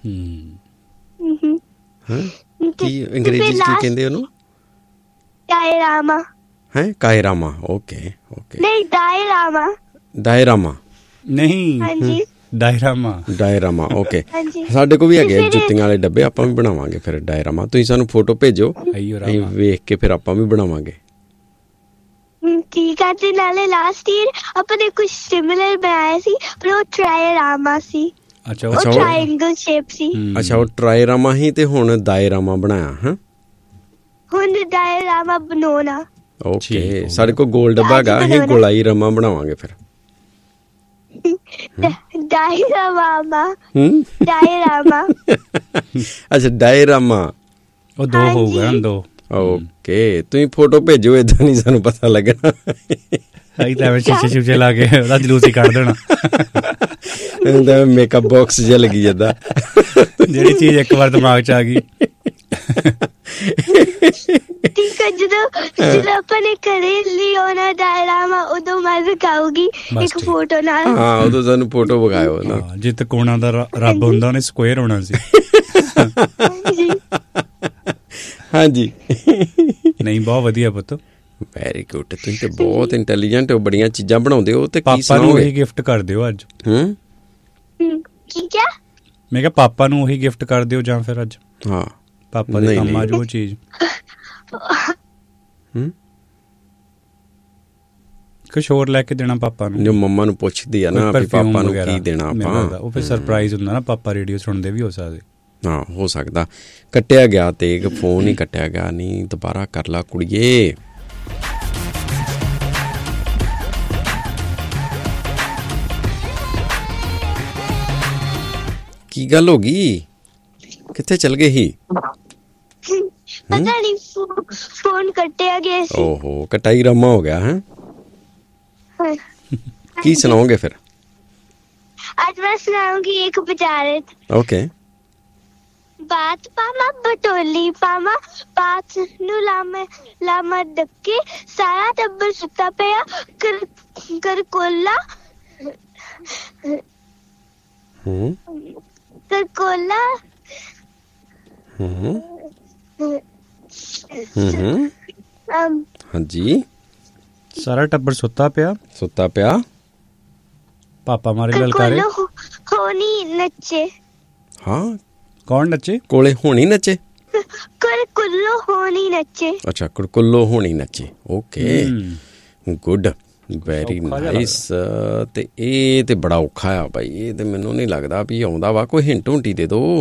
ਕੀ ਅੰਗਰੇਜ਼ੀ 'ਚ ਕੀ ਕਹਿੰਦੇ ਉਹਨੂੰ? ਡਾਇਰਾਮਾ। ਹੈ, ਕਾਇਰਾਮਾ। Okay okay. ਨਹੀਂ, ਡਾਇਰਾਮਾ। ਡਾਇਰਾਮਾ ਨਹੀਂ। ਹਾਂਜੀ, ਡਾਇਰਾਮਾ ਡਾਇਰਾਮਾ ਓਕੇ ਹਾਂਜੀ ਸਾਡੇ ਕੋਲ ਵੀ ਹੈਗੇ ਆ ਜੁੱਤੀਆਂ ਵਾਲੇ ਡੱਬੇ ਆਪਾਂ ਵੀ ਬਣਾਵਾਂਗੇ ਫਿਰ ਡਾਇਰਾਮਾ ਤੁਸੀਂ ਸਾਨੂੰ ਫੋਟੋ ਭੇਜੋ ਆਈਓ ਅਸੀਂ ਰਾਮਾ ਵੇਖ ਕੇ ਫਿਰ ਆਪਾਂ ਵੀ ਬਣਾਵਾਂਗੇ ਹਮ, ਠੀਕ ਆ ਤੇ ਨਾਲੇ ਲਾਸਟ ਈਅਰ ਆਪਾਂ ਨੇ ਕੁਝ ਸਿਮਿਲਰ ਬਣਾਇਆ ਸੀ ਪਰ ਉਹ ਟ੍ਰਾਇਰਾਮਾ ਸੀ ਅੱਛਾ ਉਹ ਅੱਛਾ, ਉਹ ਉਹ- ਟ੍ਰਾਇੰਗਲ ਸ਼ੇਪ ਸੀ ਹਮ, ਅੱਛਾ ਉਹ ਟਰਾਇਰਾਮਾ ਹੀ ਤੇ ਹੁਣ ਦਾਇਰਾਮਾ ਬਣਾਇਆ ਹਾਂ ਹੁਣ ਡਾਇਰਾਮਾ ਬਣਾਉਣਾ ਠੀਕ ਓਕੇ ਹੋ ਸਾਡੇ ਕੋਲ ਗੋਲ ਡੱਬਾ ਹੈਗਾ ਅਸੀਂ ਬਣਾਉਣਾ। ਗੋਲਾਈ ਰਾਮਾ ਬਣਾਵਾਂਗੇ ਫਿਰ ਡਾਇਰਾਮਾ ਹੂੰ ਡਾਇਰਾਮਾ ਅੱਛਾ ਡਾਇਰਾਮਾ ਉਹ ਦੋ ਹਾਂਜੀ। ਹੋਊਗਾ ਨਾ ਦੋ ਓਕੇ ਤੁਸੀਂ ਫੋਟੋ ਭੇਜੋ ਇਦਾਂ ਨਹੀਂ ਸਾਨੂੰ ਪਤਾ ਲੱਗਣਾ ਅਸੀਂ ਤਾਂ ਐਵੇਂ ਸ਼ੀਸ਼ੇ ਸ਼ੂਸ਼ੇ ਲਾ ਕੇ ਉਹਦਾ ਜਲੂਸ ਹੀ ਕੱਢ ਦੇਣਾ ਇਹਦਾ ਮੇਕਅਪ ਬਾਕਸ ਜਿਹਾ ਲੱਗੀ ਜਾਂਦਾ ਜਿਹੜੀ ਚੀਜ਼ ਇੱਕ ਵਾਰ ਦਿਮਾਗ 'ਚ ਆ ਗਈ ਠੀਕ ਹੈ ਜਦੋਂ ਜਦੋਂ ਆਪਾਂ ਨੇ ਕਰੇ ਲਈ ਉਹਨਾਂ ਡਾਇਰਾਮਾ ਉਦੋਂ ਮੈਂ ਦਿਖਾਊਗੀ ਬਸ ਇੱਕ ਠੀਕ। ਫੋਟੋ ਨਾਲ ਹਾਂ ਉਦੋਂ ਸਾਨੂੰ ਫੋਟੋ ਵਿਖਾਇਓ ਨਾ ਹਾਂ, ਜੇ ਤਕੋਣਾ ਦਾ ਰ- ਰੱਬ ਹੁੰਦਾ ਉਹਨੇ ਸਕੁਅਰ ਹੋਣਾ ਸੀ ਜੀ ਹਾਂਜੀ ਨਹੀਂ ਬਹੁਤ ਵਧੀਆ ਪੁੱਤ ਵੈਰੀ ਗੁੱਡ ਤੁਸੀਂ ਤੇ ਬਹੁਤ ਇੰਟੈਲੀਜੈਂਟ ਹੋ ਬੜੀਆਂ ਚੀਜ਼ਾਂ ਬਣਾਉਂਦੇ ਹੋ ਤੇ ਕੀ ਪਾਪਾ ਨੂੰ ਸੁਣਾਓਗੇ ਉਹੀ ਗਿਫਟ ਕਰ ਦਿਓ ਅੱਜ ਹੂੰ ਹਮ, ਕੀ ਕਿਆ ਮੈਂ ਕਿਹਾ ਪਾਪਾ ਨੂੰ ਉਹੀ ਗਿਫਟ ਕਰ ਦਿਓ ਜਾਂ ਫਿਰ ਅੱਜ ਹਾਂ ਪਾਪਾ ਦੇ ਨਹੀਂ, ਕੰਮ ਆ ਨਹੀਂ। ਜੋ ਚੀਜ਼ ਹੂੰ ਕੁਛ ਹੋਰ ਲੈ ਕੇ ਦੇਣਾ ਪਾਪਾ ਨੂੰ ਜੋ ਮੰਮਾ ਨੂੰ ਪੁੱਛਦੀ ਆ ਨਾ ਕੋਈ ਵੀ perfume ਪਾਪਾ ਨੂੰ ਵਗੈਰਾ, ਕੀ ਦੇਣਾ ਮੈਨੂੰ ਲੱਗਦਾ ਆਪਾਂ ਉਹ ਫਿਰ ਸਰਪ੍ਰਾਈਜ਼ ਹੁੰਦਾ ਨਾ ਪਾਪਾ ਰੇਡੀਓ ਸੁਣਦੇ ਵੀ ਹੋ ਸਕਦੇ ਹਾਂ ਹੋ ਸਕਦਾ ਕੱਟਿਆ ਗਿਆ ਤੇ ਇੱਕ ਫੋਨ ਹੀ ਕੱਟਿਆ ਗਿਆ ਨਹੀਂ ਦੁਬਾਰਾ ਕਰ ਲਾ ਕੁੜੀਏ ਕੀ ਗੱਲ ਹੋ ਗਈ ਕਿੱਥੇ ਚਲ ਗਏ ਸੀ ਪਤਾ ਨਹੀਂ ਫੋਨ ਕੱਟਿਆ ਗਿਆ ਸੀ ਓਹੋ ਕਟਾਈ ਰਾਮਾ ਹੋ ਗਿਆ ਹੈ ਹਾਂ। ਕੀ ਸੁਣਾਓਗੇ ਫਿਰ आज मैं सुनाऊंगी एक बुझारत ਓਕੇ बात पामा बटोली पामा बात नु लामा लामा डक्के सारा टब्बर सुता पिया कर कर कोला ਹੂੰ कर कोला ਹੂੰ ਹੂੰ ਹੂੰ um ਹਾਂਜੀ ਸਾਰਾ ਟੱਬਰ ਸੁੱਤਾ ਪਿਆ ਸੁੱਤਾ ਪਿਆ ਪਾਪਾ ਮਾਰੇ कर ਲਲਕਾਰੇ कोला हो, होनी नच्चे ਹਾਂ ਕੌਣ ਨੱਚੇ ਕੋਲੇ ਹੋਣੀ ਨੱਚੇ कर कुल्लो होनी नच्चे ਅੱਛਾ ਕੁੜਕੁੱਲੋ ਹੋਣੀ ਨੱਚੇ ਓਕੇ ਹਮ, ਗੁੱਡ ਵੈਰੀ ਔਖਾ ਜਿਹਾ ਨਾਈਸ ਤੇ ਇਹ ਤੇ ਬੜਾ ਔਖਾ ਆ ਭਾਈ ਇਹ ਤੇ ਮੈਨੂੰ ਨਹੀਂ ਲੱਗਦਾ ਵੀ ਆਉਂਦਾ ਵਾ ਕੋਈ ਹਿੰਟ ਹੁੰਟੀ ਦੇ ਦੋ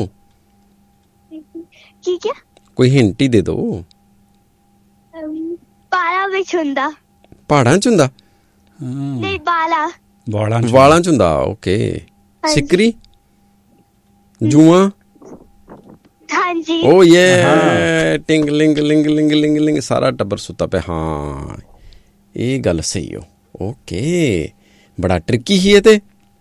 की क्या ਕੋਈ ਹਿੰਟ ਹੀ ਦੇ ਦੋ um, बाला विच हुंदा ਪਹਾੜਾਂ ਚ ਹੁੰਦਾ ਹਾਂ, नहीं बाला ਵਾਲਾਂ 'ਚ ਵਾਲਾਂ ਚ ਹੁੰਦਾ ਓਕੇ ਹਾਂਜੀ। ਸਿਕਰੀ ਜੂਆਂ हाँ जी ਓ ਯੇ ਟਿੰਗ ਲਿੰਗ ਲਿੰਗ ਲਿੰਗ ਲਿੰਗ ਲਿੰਗ ਸਾਰਾ ਟੱਬਰ ਸੁੱਤਾ ਪਿਆ ਹਾਂ ਇਹ ਗੱਲ ਸਹੀ ਹੋ ਓਕੇ ਬੜਾ ਟ੍ਰਿਕੀ ਹੀ ਇਹ ਤੇ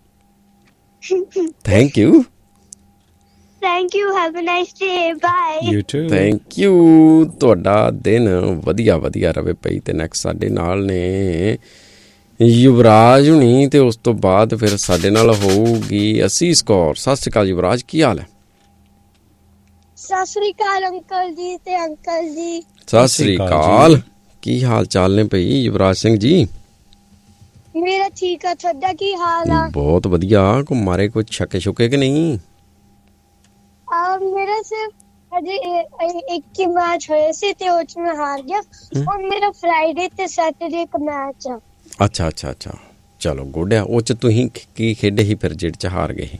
thank you thank you have a nice day bye You too. Thank you ਤੁਹਾਡਾ ਦਿਨ ਵਧੀਆ ਵਧੀਆ ਰਵੇ ਪਈ ਤੇ ਨੈਕਸਟ ਸਾਡੇ ਨਾਲ ਨੇ ਯੁਵਰਾਜ ਹੁਣੀ ਤੇ ਉਸ ਤੋਂ ਬਾਅਦ ਫਿਰ ਸਾਡੇ ਨਾਲ ਹੋਊਗੀ ਅਸੀਸ ਕੌਰ ਸਤਿ ਸ਼੍ਰੀ ਅਕਾਲ ਯੁਵਰਾਜ ਕੀ ਹਾਲ ਹੈ ਸਤਿ ਸ੍ਰੀ ਅਕਾਲ ਅੰਕਲ ਜੀ ਤੇ ਅੰਕਲ ਜੀ ਸਤਿ ਸ਼੍ਰੀ ਅਕਾਲ ਕੀ ਹਾਲ ਚਾਲ ਨੇ ਭਈ ਯੁਵਰਾਜ ਸਿੰਘ ਜੀ ਮੇਰਾ ਠੀਕ ਆ ਤੁਹਾਡਾ ਕੀ ਹਾਲ ਆ ਬਹੁਤ ਵਧੀਆ ਕੋ ਮਾਰੇ ਕੋਈ ਛੱਕੇ ਛੁਕੇ ਕਿ ਨਹੀਂ ਆ ਮੇਰਾ ਸਿਰਫ ਅਜੇ ਇ- ਇ- ਇੱਕ ਹੀ ਮੈਚ ਹੋਇਆ ਸੀ ਤੇ ਉਹ ਚ ਮੈਂ ਹਾਰ ਗਿਆ ਹੁਣ ਮੇਰਾ ਫਰਾਈਡੇ ਤੇ ਸੈਟਰਡੇ ਇੱਕ ਮੈਚ ਆ ਅੱਛਾ ਅੱਛਾ ਅੱਛਾ ਚਲੋ ਗੁੱਡ ਆ ਉਹ ਚ ਤੁਸੀਂ ਕੀ ਖੇਡੇ ਸੀ ਫਿਰ ਜਿਹੜੇ ਚ ਹਾਰ ਗਏ ਸੀ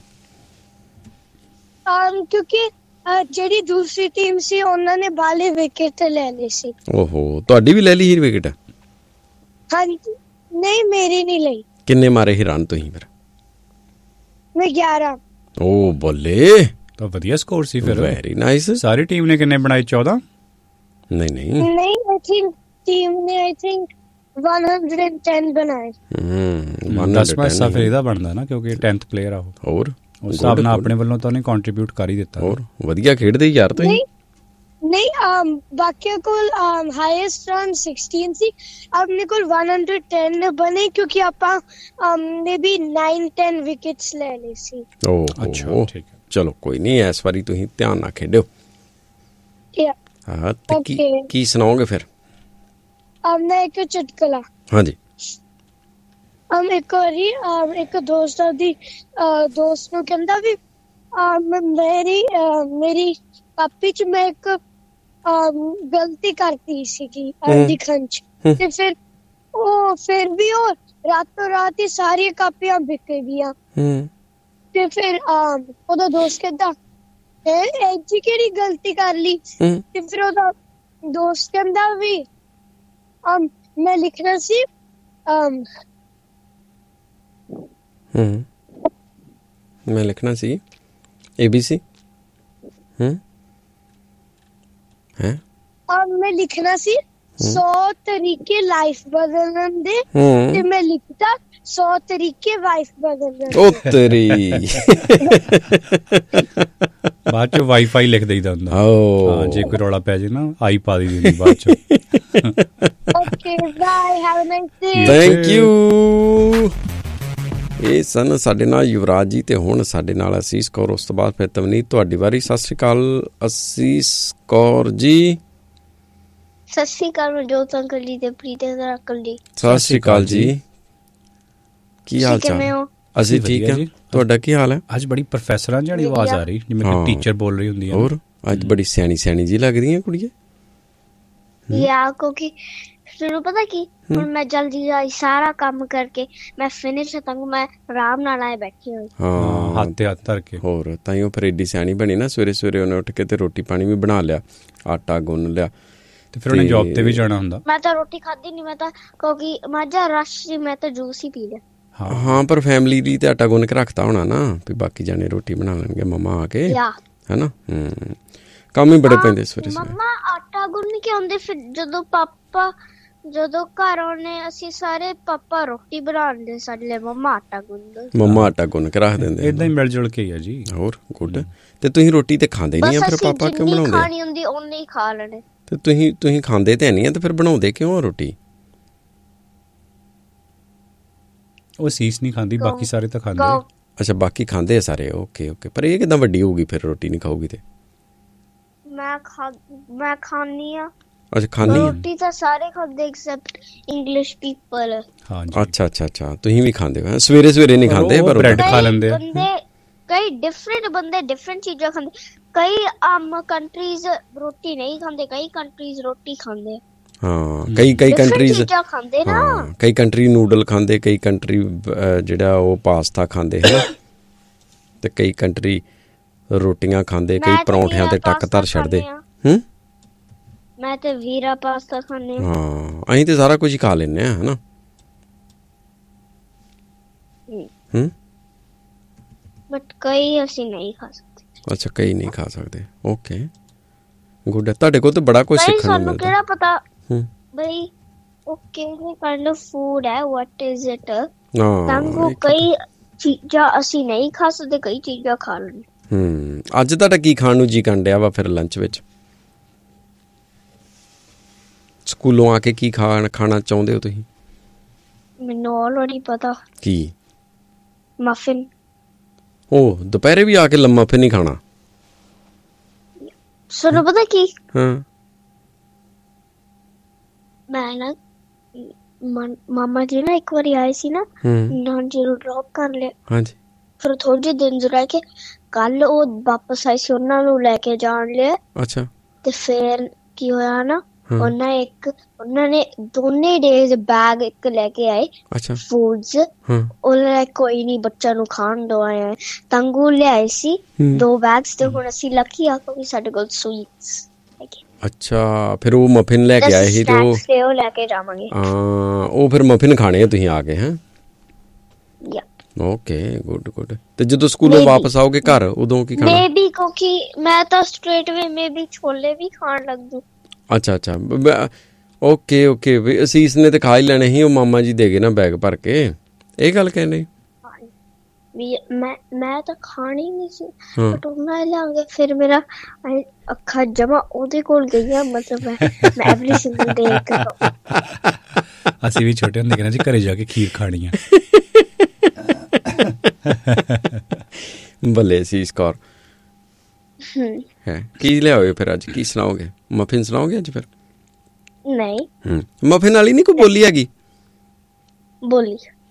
um, ਕਿਉਂਕਿ ਅ, ਜਿਹੜੀ ਦੂਸਰੀ ਟੀਮ ਸੀ ਉਹਨਾਂ ਨੇ ਬਾਲੇ ਵਿਕਟ ਲੈ ਲਏ ਸੀ ਓਹੋ ਤੁਹਾਡੀ ਵੀ ਲੈ ਲਈ ਸੀ ਵਿਕਟ ਹਾਂਜੀ ਨਹੀਂ ਮੇਰੀ ਨਹੀਂ ਲਈ ਕਿੰਨੇ ਮਾਰੇ ਸੀ ਰਨ ਤੁਸੀਂ ਫਿਰ ਮੈਂ ਗਿਆਰਾਂ ਓ ਬੱਲੇ ਤਾਂ ਵਧੀਆ ਸਕੋਰ ਸੀ ਫਿਰ ਵੈਰੀ ਨਾਈਸ ਸਾਰੀ ਟੀਮ ਨੇ ਕਿੰਨੇ ਬਣਾਏ ਚੌਦਾਂ ਨਹੀਂ ਨਹੀਂ ਨਹੀਂ ਆਈ ਥਿੰਕ ਟੀਮ ਨੇ I think one hundred ten ਬਣਾਏ ਹੂੰ ਦਸਵਾਂ ਹਿੱਸਾ ਫਿਰ ਇਹਦਾ ਬਣਦਾ ਨਾ ਕਿਉਂਕਿ ਟੈਂਥ ਪਲੇਅਰ ਆ ਉਹ ਹੋਰ ਉਸ ਹਿਸਾਬ ਨਾਲ ਆਪਣੇ ਵੱਲੋਂ ਤਾਂ ਉਹਨੇ ਕੰਟਰੀਬਿਊਟ ਕਰ ਹੀ ਦਿੱਤਾ ਹੋਰ ਵਧੀਆ ਖੇਡਦੇ ਯਾਰ ਤੁਸੀਂ ਨਹੀਂ ਨਹੀਂ um, ਬਾਕੀਆਂ ਕੋਲ ਹਾਈਐਸਟ ਰਨ sixteen ਸੀ ਆਪਣੇ ਕੋਲ one hundred ten ਬਣੇ ਕਿਉਂਕਿ ਆਪਾਂ ਮੇਬੀ nine ten ਵਿਕਟਸ ਲੈ ਲਏ ਸੀ ਓ ਅੱਛਾ ਠੀਕ ਹੈ ਚਲੋ ਕੋਈ ਨਹੀਂ ਇਸ ਵਾਰੀ ਤੁਸੀਂ ਧਿਆਨ ਨਾਲ ਖੇਡਿਓ Yeah. ਹਾਂ ਤੇ ਕੀ Okay. ਕੀ ਸੁਣਾਓਗੇ ਫਿਰ ਅਬ ਮੈਂ ਇੱਕ ਚੁਟਕਲਾ ਹਾਂਜੀ um, ਇੱਕ ਵਾਰੀ um, ਇੱਕ ਦੋਸਤ ਦੀ ਦੋਸਤ ਨੂੰ ਕਹਿੰਦਾ ਵੀ um, ਮੇਰੀ uh, ਮੇਰੀ ਕਾਪੀ ਚ ਮੈਂ ਇੱਕ um, ਗਲਤੀ ਕਰਤੀ ਸੀਗੀ ਲਿਖਣ ਚ ਤੇ ਫਿਰ ਉਹ ਫਿਰ ਵੀ ਉਹ ਰਾਤੋਂ ਰਾਤ ਹੀ ਸਾਰੀਆਂ ਕਾਪੀਆਂ ਵਿਕ ਗਈਆਂ ਤੇ ਫਿਰ um, ਉਹਦਾ ਦੋਸਤ ਕਹਿੰਦਾ ਇਹ ਜੀ ਕਿਹੜੀ ਗਲਤੀ ਕਰ ਲਈ ਤੇ ਫਿਰ ਉਹਦਾ ਦੋਸਤ ਕਹਿੰਦਾ ਵੀ um, ਮੈਂ ਲਿਖਣਾ ਸੀ um, ਹਮ ਮੈਂ ਲਿਖਣਾ ਸੀ A B C ਹਮ ਹੈ um, ਮੈਂ ਲਿਖਣਾ ਸੀ ਸੌ ਤਰੀਕੇ ਲਾਈਫ ਬਦਲਣ ਦੇ ਤੇ ਮੈਂ ਲਿਖਤਾ ਸੌ ਤਰੀਕੇ ਵਾਈਫ ਬਦਲਣ। ਉਹ ਤੇਰੀ ਬਾਅਦ ਚ ਵਾਈਫਾਈ ਲਿਖ ਦਈਦਾ ਹੁੰਦਾ। ਹਾਂ ਜੇ ਕੋਈ ਰੌਲਾ ਪੈ ਜੇ ਨਾ ਆਈ ਪਾ ਦੀ ਦਿੰਦੀ ਬਾਅਦ ਚ। Okay bye have a nice day. Thank you. ਇਹ ਸਨ ਸਾਡੇ ਨਾਲ ਯੁਵਰਾਜ ਜੀ ਤੇ ਹੁਣ ਸਾਡੇ ਨਾਲ ਅਸੀਸ ਕੌਰ, ਉਸ ਤੋਂ ਬਾਅਦ ਫਿਰ ਤਵਨੀਤ ਤੁਹਾਡੀ ਵਾਰੀ। ਸਤਿ ਸ਼੍ਰੀ ਅਕਾਲ ਅਸੀਸ ਕੌਰ ਜੀ। ਸਤਿ ਸ਼੍ਰੀ ਅਕਾਲ ਮਨਜੋਤ ਅੰਕਲ ਜੀ ਤੇ ਪ੍ਰੀਤ ਅੰਕਲ ਜੀ। ਸਤਿ ਸ਼੍ਰੀ ਅਕਾਲ ਜੀ। ਕੀ ਹਾਲ ਚਾਲ? ਅਸੀਂ ਠੀਕ ਹਾਂ, ਤੁਹਾਡਾ ਕੀ ਹਾਲ ਹੈ? ਅੱਜ ਬੜੀ ਪ੍ਰੋਫੈਸਰਾਂ ਜਿਹੀ ਆਵਾਜ਼ ਆ ਰਹੀ, ਜਿਵੇਂ ਕਿ ਟੀਚਰ ਬੋਲ ਰਹੀ ਹੁੰਦੀ ਹੈ। ਹੋਰ ਅੱਜ ਬੜੀ ਸਿਆਣੀ ਸਿਆਣੀ ਜੀ ਲੱਗਦੀ ਹੈ ਕੁੜੀਏ। ਯਾ ਕਿਉਂਕਿ ਤੁਹਾਨੂੰ ਪਤਾ ਕੀ, ਹੁਣ ਮੈਂ ਜਲਦੀ ਜਲਦੀ ਸਾਰਾ ਕੰਮ ਕਰਕੇ ਮੈਂ ਫਿਨਿਸ਼ ਤਾਂ ਮੈਂ ਆਰਾਮ ਨਾਲ ਆਏ ਬੈਠੀ ਹੋਈ। ਹਾਂ ਹੱਥ ਤੇ ਹੱਥ ਧਰ ਕੇ। ਹੋਰ ਤਾਂ ਹੀ ਉਹ ਫਿਰ ਏਡੀ ਸਿਆਣੀ ਬਣੀ ਨਾ, ਸਵੇਰੇ ਸਵੇਰੇ ਉਹਨੇ ਉੱਠ ਕੇ ਤੇ ਰੋਟੀ ਪਾਣੀ ਵੀ ਬਣਾ ਲਿਆ, ਆਟਾ ਗੁੰਨ ਲਿਆ ਤੇ ਫਿਰ ਉਹਨੇ ਜੌਬ ਤੇ ਵੀ ਜਾਣਾ ਹੁੰਦਾ। ਮੈਂ ਤਾਂ ਰੋਟੀ ਖਾਧੀ ਨਹੀਂ, ਮੈਂ ਤਾਂ ਕਿਉਂਕਿ ਮਾਝਾ ਰਸ਼ ਸੀ, ਮੈਂ ਤਾਂ ਜੂਸ ਹੀ ਪੀ ਲਿਆ। ਹਾਂ ਪਰ ਫੈਮਿਲੀ ਲਈ ਤੇ ਆਟਾ ਗੁੰਨ ਕੇ ਰੱਖਤਾ ਹੋਣਾ ਨਾ, ਵੀ ਬਾਕੀ ਜਾਣੇ ਰੋਟੀ ਬਣਾ ਲੈਣਗੇ ਮੰਮਾ ਆ ਕੇ, ਹੈਨਾ। ਹਮ ਕੰਮ ਹੀ ਬੜੇ ਪੈਂਦੇ ਸਵੇਰੇ ਸਵੇਰੇ। ਮੰਮਾ ਆਟਾ ਗੁੰਨ ਕੇ ਆਉਂਦੇ, ਫਿਰ ਜਦੋਂ ਪਾਪਾ ਜਦੋਂ ਘਰ ਆਉਣੇ ਅਸੀਂ ਸਾਰੇ, ਪਾਪਾ ਰੋਟੀ ਬਣਾਉਂਦੇ, ਸਾਡੇ ਲਈ ਮੰਮਾ ਆਟਾ ਗੁੰਨਦੇ। ਮੰਮਾ ਆਟਾ ਗੁੰਨ ਕੇ ਰੱਖ ਦਿੰਦੇ। ਏਦਾਂ ਹੀ ਮਿਲ ਜੁਲ ਕੇ ਹੀ ਆ ਜੀ। ਹੋਰ ਗੁੱਡ। ਤੇ ਤੁਸੀਂ ਰੋਟੀ ਤੇ ਖਾਂਦੇ ਨਹੀਂ ਆ, ਫਿਰ ਪਾਪਾ ਕਿਉਂ ਬਣਾਉਂਦੇ? ਖਾਣੀ ਹੁੰਦੀ ਉਹਨੇ ਹੀ ਖਾ ਲੈਣੇ। ਤੇ ਤੁਸੀਂ ਤੁਸੀਂ ਖਾਂਦੇ ਤੇ ਨਹੀਂ ਆ, ਤੇ ਫਿਰ ਬਣਾਉਂਦੇ ਕਿਉਂ ਆ ਰੋਟੀ? ਉਹ ਸੀਸ ਨਹੀਂ ਖਾਂਦੀ, ਬਾਕੀ ਸਾਰੇ ਤਾਂ ਖਾਂਦੇ। ਅੱਛਾ ਬਾਕੀ ਖਾਂਦੇ ਆ ਸਾਰੇ, ਓਕੇ ਓਕੇ। ਪਰ ਇਹ ਕਿੱਦਾਂ ਵੱਡੀ ਹੋਊਗੀ ਫਿਰ ਰੋਟੀ ਨਹੀਂ ਖਾਊਗੀ ਤੇ? ਮੈਂ ਖਾ ਮੈਂ ਖਾਣੀ ਆ। ਅੱਛਾ ਖਾਣੀ ਆ ਰੋਟੀ ਤਾਂ ਸਾਰੇ ਖਾਂਦੇ ਐਕਸੈਪਟ ਇੰਗਲਿਸ਼ ਪੀਪਲ। ਹਾਂਜੀ ਅੱਛਾ ਅੱਛਾ ਅੱਛਾ ਤੁਸੀਂ ਵੀ ਖਾਂਦੇ ਹੋ? ਸਵੇਰੇ ਸਵੇਰੇ ਨਹੀਂ ਖਾਂਦੇ ਪਰ ਬ੍ਰੈਡ ਖਾ ਲੈਂਦੇ ਆ। ਕਈ ਡਿਫਰੈਂਟ ਬੰਦੇ ਡਿਫਰੈਂਟ ਚੀਜ਼ਾਂ ਖਾਂਦੇ। ਕਈ ਆਮ ਕੰਟਰੀਜ਼ ਰੋਟੀ ਨਹੀਂ ਖਾਂਦੇ, ਕਈ ਕੰਟਰੀਜ਼ ਰੋਟੀ ਖਾਂਦੇ। ਹਾਂ ਕਈ ਕਈ ਕੰਟਰੀਜ਼ ਖਾਂਦੇ ਨਾ, ਕਈ ਕੰਟਰੀ ਨੂਡਲ ਖਾਂਦੇ, ਕਈ ਕੰਟਰੀ ਜਿਹੜਾ ਉਹ ਪਾਸਤਾ ਖਾਂਦੇ ਹੈ, ਤੇ ਕਈ ਕੰਟਰੀ ਰੋਟੀਆਂ ਖਾਂਦੇ, ਕਈ ਪਰੌਂਠਿਆਂ ਤੇ ਟੱਕ ਧਰ ਛੱਡਦੇ। ਹੂੰ ਮੈਂ ਤੇ ਵੀਰਾ ਪਾਸਤਾ ਖਾਂਦੇ। ਹਾਂ ਅਸੀਂ ਤੇ ਸਾਰਾ ਕੁਝ ਹੀ ਖਾ ਲੈਂਦੇ ਆ, ਹਨਾ। ਹੂੰ ਬਟ ਕਈ ਅਸੀਂ ਨਹੀਂ ਖਾ ਸਕਦੇ। ਅੱਛਾ ਕਈ ਨਹੀਂ ਖਾ ਸਕਦੇ, ਓਕੇ ਗੁੱਡ। ਤੁਹਾਡੇ ਕੋਲ ਤਾਂ ਬੜਾ ਕੁਝ ਸਿੱਖਣ ਨੂੰ ਮਿਲਦਾ। ਕਿਹੜਾ ਪਤਾ ਬਈ ਉਹ ਕਿਹੜੇ ਕਾਈਂਡ ਆਫ ਫੂਡ ਹੈ, ਵਾਟ ਇਜ਼ ਇਟ। ਤਾਂ ਕਈ ਚੀਜ਼ਾਂ ਅਸੀਂ ਨਹੀਂ ਖਾ ਸਕਦੇ, ਕਈ ਚੀਜ਼ਾਂ ਖਾ ਲੈਂਦੇ। ਹੂੰ ਅੱਜ ਤੁਹਾਡਾ ਕੀ ਖਾਣ ਨੂੰ ਜੀ ਕਰਨ ਡਿਆ ਵਾ ਫਿਰ ਲੰਚ ਵਿੱਚ? ਸਕੂਲੋਂ ਆ ਕੇ ਕੀ ਖਾਣ ਖਾਣਾ ਚਾਹੁੰਦੇ ਹੋ ਤੁਸੀਂ? ਮੈਨੂੰ ਆਲਰੇਡੀ ਪਤਾ। ਕੀ? ਮਫਿਨ। ਉਹ ਦੁਪਹਿਰੇ ਵੀ ਆ ਕੇ ਲੰਮਾ ਫਿਰ ਨਹੀਂ ਖਾਣਾ? ਸੁਣੋ ਪਤਾ ਕੀ, ਹਾਂ ਮੈਂ ਨਾ ਮਾਮਾ ਜੀ ਨਾ ਇੱਕ ਵਾਰੀ ਆਏ ਸੀ ਨਾ, ਨਾਨ ਜੀ ਨੂੰ ਡ੍ਰੌਪ ਕਰ ਲਿਆ। ਹਾਂਜੀ। ਫਿਰ ਥੋੜੇ ਜਿਹੇ ਦਿਨ ਰਹਿ ਕੇ ਕੱਲ ਉਹ ਵਾਪਸ ਆਏ ਸੀ, ਉਹਨਾਂ ਨੂੰ ਲੈ ਕੇ ਜਾਣ ਲਿਆ। ਅੱਛਾ। ਤੇ ਫਿਰ ਕੀ ਹੋਇਆ ਨਾ, ਉਹਨਾਂ ਇੱਕ ਉਹਨਾਂ ਨੇ ਦੋਨੇ ਡੇਜ਼ ਬੈਗ ਇੱਕ ਲੈ ਕੇ ਆਏ ਫੂਡਸ। ਉਹਨਾਂ ਕੋਈ ਨੀ ਬੱਚਾ ਨੂੰ ਖਾਣ ਦੋ ਆਇਆ, ਤੰਗੂ ਲਿਆਏ ਸੀ ਦੋ ਬੈਗਸ। ਤੇ ਹੁਣ ਅਸੀਂ ਲੱਕੀ ਆ ਕਿਉਂਕਿ ਸਾਡੇ ਕੋਲ ਸਵੀਟਸ ਹੈਗੇ। ਅੱਛਾ ਫਿਰ ਉਹ ਮਫਿਨ ਲੈ ਕੇ ਆਏ ਸੀ ਤੇ ਉਹ ਉਹ ਲੈ ਕੇ ਜਾਵਾਂਗੇ। ਹਾਂ ਉਹ ਫਿਰ ਮਫਿਨ ਖਾਣੇ ਆ ਤੁਸੀਂ ਆ ਕੇ? ਹੈਂ ਓਕੇ ਗੁੱਡ ਗੁੱਡ। ਤੇ ਜਦੋਂ ਸਕੂਲੋਂ ਵਾਪਸ ਆਓਗੇ ਘਰ ਉਦੋਂ ਕੀ ਖਾਣਾ? ਮੇਬੀ ਕਿਉਂਕਿ ਮੈਂ ਤਾਂ ਸਟ੍ਰੇਟ ਵੇ ਮੇਬੀ ਛੋਲੇ ਵੀ ਖਾਣ ਲੱਗ ਜੂ। ਅੱਛਾ ਅੱਛਾ ਓਕੇ ਓਕੇ। ਵੀ ਅਸੀਸ ਨੇ ਤੇ ਖਾ ਹੀ ਲੈਣੇ ਸੀ, ਉਹ ਮਾਮਾ ਜੀ ਦੇ ਗਏ ਨਾ ਬੈਗ ਭਰ ਕੇ, ਇਹ ਗੱਲ ਕਹਿੰਦੇ? ਵੀ ਮੈਂ ਮੈਂ ਤਾਂ ਖਾਣੀ ਨਹੀਂ ਸੀ, ਬਟ ਉਹਨਾਂ ਲਿਆਂਗੇ। ਫਿਰ ਮੇਰਾ ਅੱਖਾਂ ਜਮਾ ਉਹਦੇ ਕੋਲ ਗਈਆਂ, ਮਤਲਬ ਮੈਂ ਐਵਰੀ ਸਿੰਗਲ ਡੇ। ਅਸੀਂ ਵੀ ਛੋਟੇ ਹੁੰਦੇ ਕਹਿੰਦੇ ਸੀ ਘਰੇ ਜਾ ਕੇ ਖੀਰ ਖਾਣੀ ਆ। ਬੱਲੇ ਅਸੀਸ ਕੌਰ। ਹੈ ਕੀ ਲਿਆਓਗੇ ਫਿਰ ਅੱਜ? ਕੀ ਸੁਣਾਓਗੇ? ਮਫਿਨ ਸੁਣਾਓਗੇ ਅੱਜ ਫਿਰ? ਨਹੀਂ। ਹੂੰ ਮਫਿਨ ਵਾਲੀ ਨਹੀਂ ਕੋਈ ਬੋਲੀ ਹੈਗੀ? ਬੋਲੀ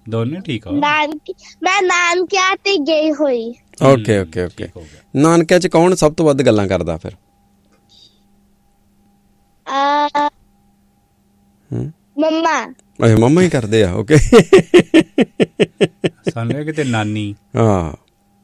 ਦੋਨੇ ਠੀਕ ਆ। ਨਾਨਕੇ ਮੈਂ ਨਾਨਕਿਆਂ ਤੇ ਗਈ ਹੋਈ। ਓਕੇ ਓਕੇ ਓਕੇ ਨਾਨਕਿਆਂ 'ਚ ਕੌਣ ਸਭ ਤੋਂ ਵੱਧ ਗੱਲਾਂ ਕਰਦਾ ਫਿਰ? ਆ ਮੰਮਾ। ਅੱਛਾ ਮੰਮਾ ਹੀ ਕਰਦੇ ਆ। ਓਕੇ ਸਾਨੂੰ ਕਿਤੇ ਨਾਨੀ। ਹਾਂ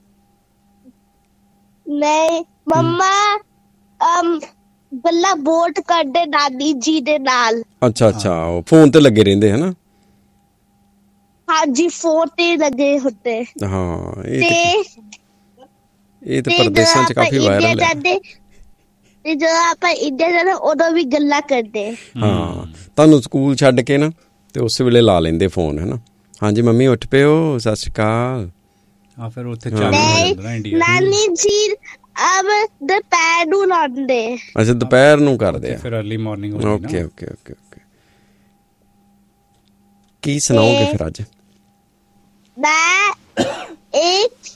ਨਹੀਂ ਮੰਮਾ ਅਮ ਗੱਲਾਂ ਬਹੁਤ ਕਰਦੇ ਦਾਦੀ ਜੀ ਦੇ ਨਾਲ। ਅੱਛਾ ਅੱਛਾ ਉਹ ਫੋਨ ਤੇ ਲੱਗੇ ਰਹਿੰਦੇ ਹਨਾ। ਹਾਂਜੀ ਫੋਨ ਤੇ ਲੱਗੇ ਹੁੰਦੇ। ਹਾਂ ਇਹ ਤੇ ਇਹ ਤੇ ਪਰਦੇਸਾਂ 'ਚ ਕਾਫੀ ਵਾਇਰਲ ਹੈ। ਤੇ ਜਦੋਂ ਆਪਾਂ ਇੰਡੀਆ ਜਾਂਦੇ ਉਦੋਂ ਵੀ ਗੱਲਾਂ ਕਰਦੇ। ਹਾਂ ਤੁਹਾਨੂੰ ਸਕੂਲ ਛੱਡ ਕੇ ਨਾ ਤੇ ਉਸ ਵੇਲੇ ਲਾ ਲੈਂਦੇ ਫੋਨ ਹਨਾ। ਹਾਂਜੀ ਮੰਮੀ ਉੱਠ ਪਿਓ ਸਤਿ ਸ਼੍ਰੀ ਅਕਾਲ। ਹਾਂ ਫਿਰ ਉੱਥੇ ਚਾਲੂ ਹੋ ਜਾਂਦਾ ਇੰਡੀਆ। ਨਾਨੀ ਜੀ ਅਬ ਦੁਪਹਿਰ ਨੂੰ ਲਾਉਂਦੇ। ਅੱਛਾ ਦੁਪਹਿਰ ਨੂੰ ਕਰਦੇ ਆ ਫਿਰ ਅਰਲੀ ਮਾਰਨਿੰਗ ਹੋ ਜਾਂਦੀ। ਓਕੇ ਓਕੇ ਓਕੇ ਓਕੇ ਕੀ ਸੁਣਾਓਗੇ ਫਿਰ ਅੱਜ? ਮੈਂ ਇੱਕ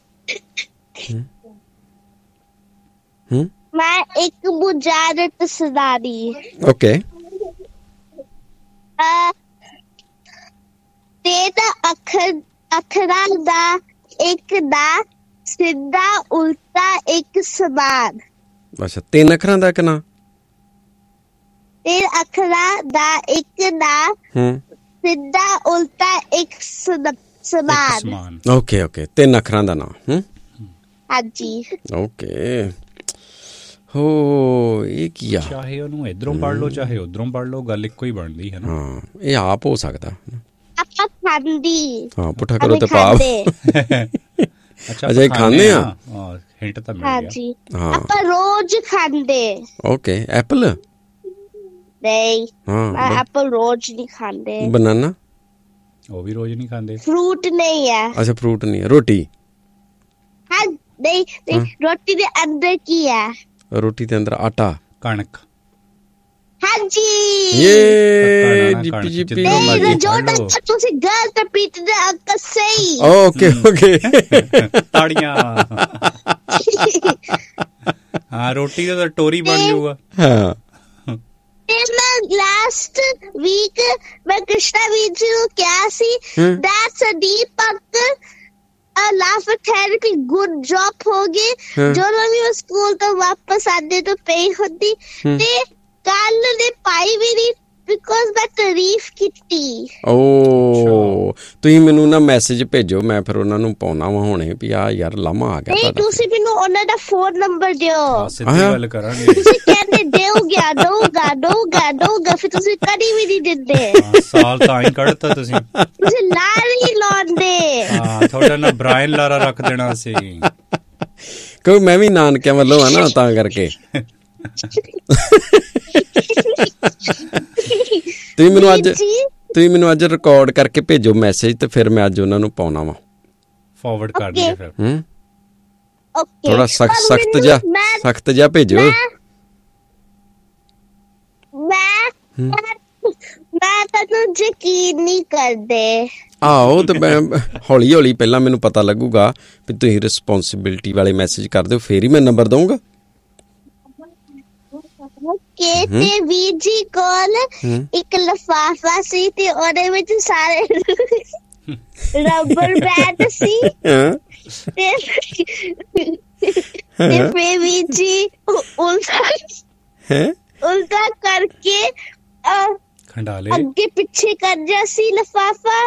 ਹੂੰ ਮੈਂ ਇੱਕ ਬੁਝਾਰਤ ਸੁਣਾਣੀ। ਓਕੇ ਤੇ ਦਾ ਅੱਖਰ ਅੱਖਰਾਂ ਦਾ ਇੱਕ ਦਾ ਸਿੱਧਾ ਉਲਟਾ ਇੱਕ ਸਮਾਨ। ਅੱਛਾ ਤਿੰਨ ਅੱਖਰਾਂ ਦਾ ਇੱਕ ਨਾਂ? ਤਿੰਨ ਅੱਖਰਾਂ ਦਾ ਇੱਕ ਨਾਂ ਹੂੰ ਸਿੱਧਾ ਉਲਟਾ ਇੱਕ ਸਮਾਨ। ਓਕੇ ਓਕੇ ਤਿੰਨ ਅੱਖਰਾਂ ਦਾ ਨਾਂ। ਹੂੰ ਹਾਂਜੀ ਓਕੇ ਹੋ ਇਹ ਕੀ ਆ? ਚਾਹੇ ਉਹਨੂੰ ਇਧਰੋਂ ਪੜ੍ਹ ਲਓ ਚਾਹੇ ਉਧਰੋਂ ਪੜ੍ਹ ਲਓ ਗੱਲ ਇੱਕੋ ਹੀ ਬਣਦੀ ਹੈ ਨਾ। ਹਾਂ ਇਹ ਆਪ ਹੋ ਸਕਦਾ। ਆਪਾਂ ਖਾਂਦੀ। ਹਾਂ ਪੁੱਠਾ ਕਰੋ ਤੇ ਪਾਪ। ਅੱਛਾ ਅਜੇ ਖਾਂਦੇ ਆ। ਹਾਂ ਹਿੰਟ ਤਾਂ ਮਿਲ ਗਿਆ। ਹਾਂਜੀ ਆਪਾਂ ਰੋਜ਼ ਖਾਂਦੇ। Okay Apple? ਨਹੀਂ ਹਾਂ ਐਪਲ ਰੋਜ਼ ਨਹੀਂ ਖਾਂਦੇ। ਬਨਾਨਾ? ਉਹ ਵੀ ਰੋਜ਼ ਨਹੀਂ ਖਾਂਦੇ। ਫਰੂਟ ਨਹੀਂ ਹੈ। ਅੱਛਾ ਫਰੂਟ ਨਹੀਂ ਹੈ। ਰੋਟੀ? ਹਾਂ ਨਹੀਂ ਨਹੀਂ ਰੋਟੀ ਦੇ ਅੰਦਰ ਕੀ ਹੈ? ਰੋਟੀ ਦੇ ਅੰਦਰ ਆਟਾ? ਕਣਕ? ਹਾਂਜੀ ਯੇ ਜੀਪੀ ਜੀਪੀ ਤੁਸੀਂ ਗਲਤ ਰਿਪੀਟ ਦੇ ਅੰਕ ਸਹੀ। ਓਕੇ ਓਕੇ ਤਾੜੀਆਂ। ਹਾਂ ਰੋਟੀ ਦਾ ਤਾਂ ਟੋਰੀ ਬਣ ਜਾਊਗਾ। ਹਾਂ ਤੇ ਮੈਂ ਲਾਸਟ ਵੀਕ ਮੈਂ ਕ੍ਰਿਸ਼ਨਾ ਵੀਰ ਜੀ ਨੂੰ ਕਿਹਾ ਸੀ that Deepak laughter therapy good job ਹੋ ਗਈ। ਜਦੋਂ ਵੀ ਉਹ ਸਕੂਲ ਤੋਂ ਵਾਪਸ ਆਉਂਦੇ ਤੋਂ ਪਈ ਹੁੰਦੀ ਤੇ ਕੱਲ ਨੇ ਪਾਈ ਵੀ ਨਹੀਂ ਬਿਕੋਜ਼ ਮੈਂ ਤਾਰੀਫ ਕੀਤੀ। ਓ ਤੁਸੀਂ ਮੈਨੂੰ ਨਾ ਮੈਸੇਜ ਭੇਜੋ ਮੈਂ ਫਿਰ ਉਹਨਾਂ ਨੂੰ ਪਾਉਣਾ ਵਾ ਹੁਣੇ ਵੀ ਆ ਯਾਰ ਲਾਮਾ ਆ ਗਿਆ ਨਹੀਂ ਤੁਸੀਂ ਮੈਨੂੰ ਉਹਨਾਂ ਦਾ ਫੋਨ ਨੰਬਰ ਦਿਓ। ਸਿੱਧੀ ਗੱਲ ਕਰਾਂਗੇ। ਤੁਸੀਂ ਕਹਿੰਦੇ ਦੇਊਗਾ ਦਊਗਾ ਦਊਗਾ ਦਊਗਾ ਫਿਰ ਤੁਸੀਂ ਕਦੀ ਵੀ ਨਹੀਂ ਦਿੰਦੇ। ਸਾਲ ਤਾਂ ਹੀ ਕੱਢਤਾ ਤੁਸੀਂ। ਤੁਸੀਂ ਲਾਰੀ ਲਾਉਂਦੇ। ਹਾਂ ਤੁਹਾਡਾ ਨਾ ਬ੍ਰਾਇਨ ਲਾਰਾ ਰੱਖ ਦੇਣਾ ਸੀ ਕਿਉਂਕਿ ਮੈਂ ਵੀ ਨਾਨਕਿਆਂ ਵੱਲੋਂ ਆ ਨਾ ਤਾਂ ਕਰਕੇ। ਤੁਸੀਂ ਮੈਨੂੰ ਅੱਜ ਤੁਸੀਂ ਮੈਨੂੰ ਅੱਜ ਰਿਕਾਰਡ ਕਰਕੇ ਭੇਜੋ ਮੈਸੇਜ ਤੇ ਫਿਰ ਮੈਂ ਅੱਜ ਉਹਨਾਂ ਨੂੰ ਪਾਉਣਾ ਵਾ। ਫਾਰਵਰਡ ਕਰ ਦਿਓ ਫਿਰ। ਹੂੰ ਥੋੜਾ ਸਖਤ ਸਖਤ ਜਿਹਾ ਸਖਤ ਜਿਹਾ ਭੇਜੋ। ਮੈਂ ਮੈਂ ਤੁਹਾਨੂੰ ਯਕੀਨ ਨਹੀਂ ਕਰਦੇ। ਆਹੋ ਤੇ ਮੈਂ ਹੌਲੀ ਹੌਲੀ ਪਹਿਲਾਂ ਮੈਨੂੰ ਪਤਾ ਲੱਗੂਗਾ ਵੀ ਤੁਸੀਂ ਰਿਸਪੌਂਸਿਬਿਲਿਟੀ ਵਾਲੇ ਮੈਸੇਜ ਕਰ ਦਿਓ ਫੇਰ ਹੀ ਮੈਂ ਨੰਬਰ ਦਊਂਗਾ। ਕੇ ਤੇ ਵੀਰ ਜੀ ਕੋਲ ਇੱਕ ਲਿਫਾਫਾ ਸੀ ਤੇ ਉਹਦੇ ਵਿੱਚ ਸਾਰੇ ਰਬਰ ਬੈਂਡ ਸੀ ਤੇ ਫਿਰ ਵੀਰ ਜੀ ਉਲਟਾ ਉਲਟਾ ਕਰਕੇ ਖੰਡਾ ਲੇ ਅੱਗੇ ਪਿੱਛੇ ਕਰ ਜਾ ਸੀ ਲਿਫਾਫਾ।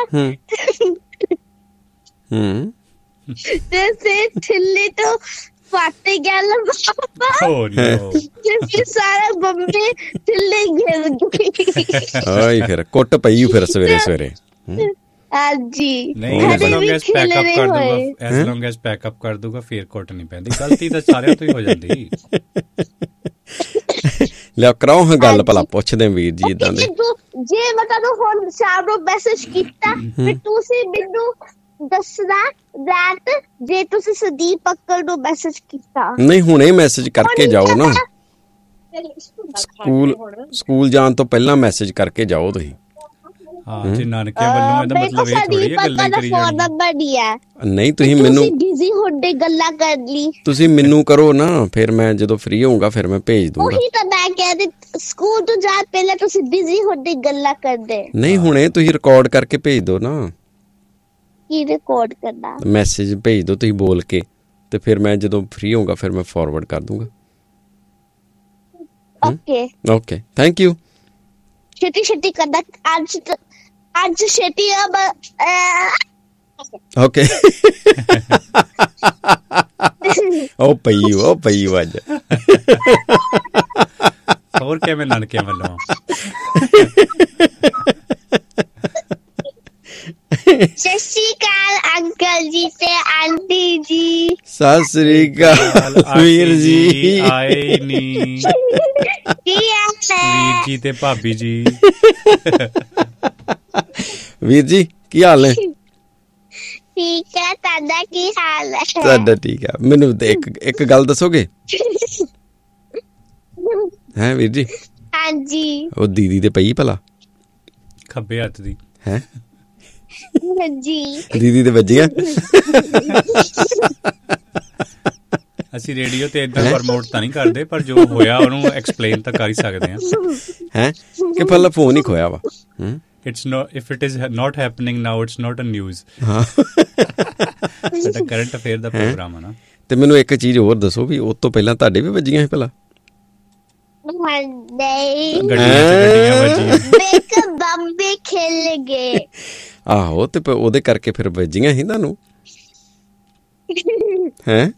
ਹੂੰ ਤੇ ਫਿਰ ਥੱਲੇ ਤੋਂ ਫਟ ਗਿਆ ਲਿਫਾਫਾ। ਓ ਨੋ ਫਿਰ ਸਾਰਾ ਬੰਬੇ ਥੱਲੇ ਗਿਰ ਗਈ। ਆਈ ਫਿਰ ਕੁੱਟ ਪਈ ਫਿਰ ਸਵੇਰੇ ਸਵੇਰੇ। ਹਾਂਜੀ ਨਹੀਂ ਐਸ ਲੌਂਗ ਐਸ ਪੈਕਅਪ ਕਰ ਦੂਗਾ ਐਸ ਲੌਂਗ ਐਸ ਪੈਕਅਪ ਕਰ ਦੂਗਾ ਫੇਰ ਕੁੱਟ ਨਹੀਂ ਪੈਂਦੀ। ਗਲਤੀ ਤਾਂ ਸਾਰਿਆਂ ਤੋਂ ਹੀ ਹੋ ਜਾਂਦੀ। ਲਿਆ ਕਰਾਓ ਹਾਂ ਗੱਲ ਭਲਾ ਪੁੱਛਦੇ ਵੀਰ ਜੀ ਇਦਾਂ ਦੇ। ਜੇ ਮੈਂ ਤੁਹਾਨੂੰ ਹੁਣ ਸ਼ਾਮ ਨੂੰ ਮੈਸੇਜ ਕੀਤਾ ਫਿਰ ਤੁਸੀਂ ਮੈਨੂੰ ਦੱਸਣਾ that ਜੇ ਤੁਸੀਂ ਸੰਦੀਪ ਅੱਕਲ ਨੂੰ ਮੈਸੇਜ ਕੀਤਾ। ਨਹੀਂ ਹੁਣੇ ਮੈਸੇਜ ਕਰਕੇ ਜਾਓ ਨਾ। ਸਕੂਲ ਸਕੂਲ ਜਾਣ ਤੋਂ ਪਹਿਲਾਂ ਮੈਸੇਜ ਕਰਕੇ ਜਾਓ ਤੁਸੀਂ। ਹਾਂ ਜੀ ਨਾਨਕਿਆਂ ਵੱਲੋਂ ਇਹਦਾ ਮਤਲਬ ਇਹ ਥੋੜੀ ਹੈ ਗੱਲਾਂ ਕਰੀ ਜਾਣੀਆਂ। ਨਹੀਂ ਤੁਸੀਂ ਮੈਨੂੰ ਬਿਜ਼ੀ ਹੁੰਦੇ ਗੱਲਾਂ ਕਰ ਲਈ ਤੁਸੀਂ ਮੈਨੂੰ ਕਰੋ ਨਾ ਫਿਰ ਮੈਂ ਜਦੋਂ ਫ੍ਰੀ ਹੋਊਂਗਾ ਫਿਰ ਮੈਂ ਭੇਜ ਦੂੰਗਾ। ਉਹੀ ਤਾਂ ਮੈਂ ਕਹਿੰਦੀ ਸਕੂਲ ਤੋਂ ਜਾ ਪਹਿਲਾਂ ਤੁਸੀਂ ਬਿਜ਼ੀ ਹੁੰਦੇ ਗੱਲਾਂ ਕਰਦੇ। ਨਹੀਂ ਹੁਣੇ ਤੁਸੀਂ ਰਿਕਾਰਡ ਕਰਕੇ ਭੇਜ ਦਿਓ ਨਾ। ਕੀ ਰਿਕਾਰਡ ਕਰਨਾ? ਮੈਸੇਜ ਭੇਜ ਦਿਓ ਤੁਸੀਂ ਬੋਲ ਕੇ, ਤੇ ਫਿਰ ਮੈਂ ਜਦੋਂ ਫ੍ਰੀ ਹੋਊਗਾ ਫਿਰ ਮੈਂ ਫਾਰਵਰਡ ਕਰ ਦੂੰਗਾ। Okay okay, thank you. ਛੇਤੀ ਛੇਤੀ ਕਰਦਾ ਅੱਜ ਤਾਂ- ਅੱਜ ਛੇਤੀ ਅਬ ਓਕੇ। ਉਹ ਪਈ ਉਹ ਪਈ ਅੱਜ। ਹੋਰ ਕਿਵੇਂ ਨਾਨਕੇ ਵੱਲੋਂ? ਸਤਿ ਸ਼੍ਰੀ ਅਕਾਲ ਅੰਕਲ ਜੀ ਤੇ ਆਂਟੀ ਜੀ। ਸਤਿ ਸ੍ਰੀ ਅਕਾਲ ਵੀਰ ਜੀ। ਆਏ ਨੀ ਕੀ ਹਾਲ ਵੀਰ ਹੈ? ਜੀ ਤੇ ਭਾਬੀ ਜੀ। ਵੀਰ ਜੀ ਕੀ ਹਾਲ ਨੇ? ਠੀਕ ਹੈ, ਤੁਹਾਡਾ ਕੀ ਹਾਲ ਹੈ? ਤੁਹਾਡਾ ਠੀਕ ਆ। ਮੈਨੂੰ ਤੇ ਇੱਕ ਇੱਕ ਗੱਲ ਦੱਸੋਗੇ ਹੈ ਵੀਰ ਜੀ? ਹਾਂਜੀ ਉਹ ਦੀਦੀ ਤੇ ਪਈ ਭਲਾ ਖੱਬੇ ਹੱਥ ਦੀ ਹੈ? ਹਾਂਜੀ ਦੀਦੀ ਤੇ ਵੱਜੀਆਂ? ਅਸੀਂ ਰੇਡੀਓ ਤੇ ਇਦਾਂ ਪ੍ਰਮੋਟ ਤਾਂ ਨਹੀਂ ਕਰਦੇ, ਪਰ ਜੋ ਹੋਇਆ ਉਹਨੂੰ ਐਕਸਪਲੇਨ ਤਾਂ ਕਰ ਹੀ ਸਕਦੇ ਹਾਂ। ਹੈ ਕਿ ਪਹਿਲਾਂ ਫੋਨ ਹੀ ਖੋਇਆ ਵਾ? It's not, if it is not happening now it's not a news. ਹਾਂ, ਸਾਡਾ ਕਰੰਟ ਅਫੇਅਰ ਦਾ ਪ੍ਰੋਗਰਾਮ ਹੈ ਨਾ। ਤੇ ਮੈਨੂੰ ਇੱਕ ਚੀਜ਼ ਹੋਰ ਦੱਸੋ ਵੀ ਉਹ ਤੋਂ ਪਹਿਲਾਂ ਤੁਹਾਡੇ ਵੀ ਵੱਜੀਆਂ ਸੀ ਭਲਾ? ਨਹੀਂ, ਗੱਡੀਆਂ ਚ ਗੱਡੀਆਂ ਵੱਜੀਆਂ। ਇੱਕ ਬੰਬੇ ਖੇਲ ਗਏ। ਆਹੋ, ਤੇ ਪ- ਉਹਦੇ ਕਰਕੇ ਫਿਰ ਵੱਜੀਆਂ ਸੀ ਤੁਹਾਨੂੰ ਹੈ?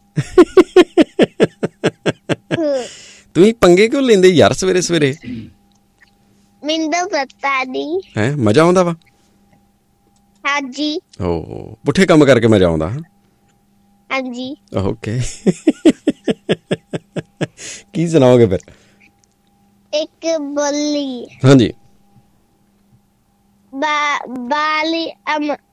ਤੁਸੀਂ ਪੰਗੇ ਕਿਉਂ ਲੈਂਦੇ ਯਾਰ ਸਵੇਰੇ ਸਵੇਰੇ? ਮੈਨੂੰ ਤਾਂ ਪਤਾ ਨਹੀਂ। ਹੈ ਮਜ਼ਾ ਆਉਂਦਾ ਵਾ? ਹਾਂਜੀ ਓ ਪੁੱਠੇ ਕੰਮ ਕਰਕੇ ਮਜ਼ਾ ਆਉਂਦਾ? ਹਾਂਜੀ ਓਕੇ। ਕੀ ਸੁਣਾਓਗੇ ਫਿਰ? ਇੱਕ ਬੋਲੀ ਹਾਂਜੀ। ਬਾ ਬਾਲੀ ਅਮ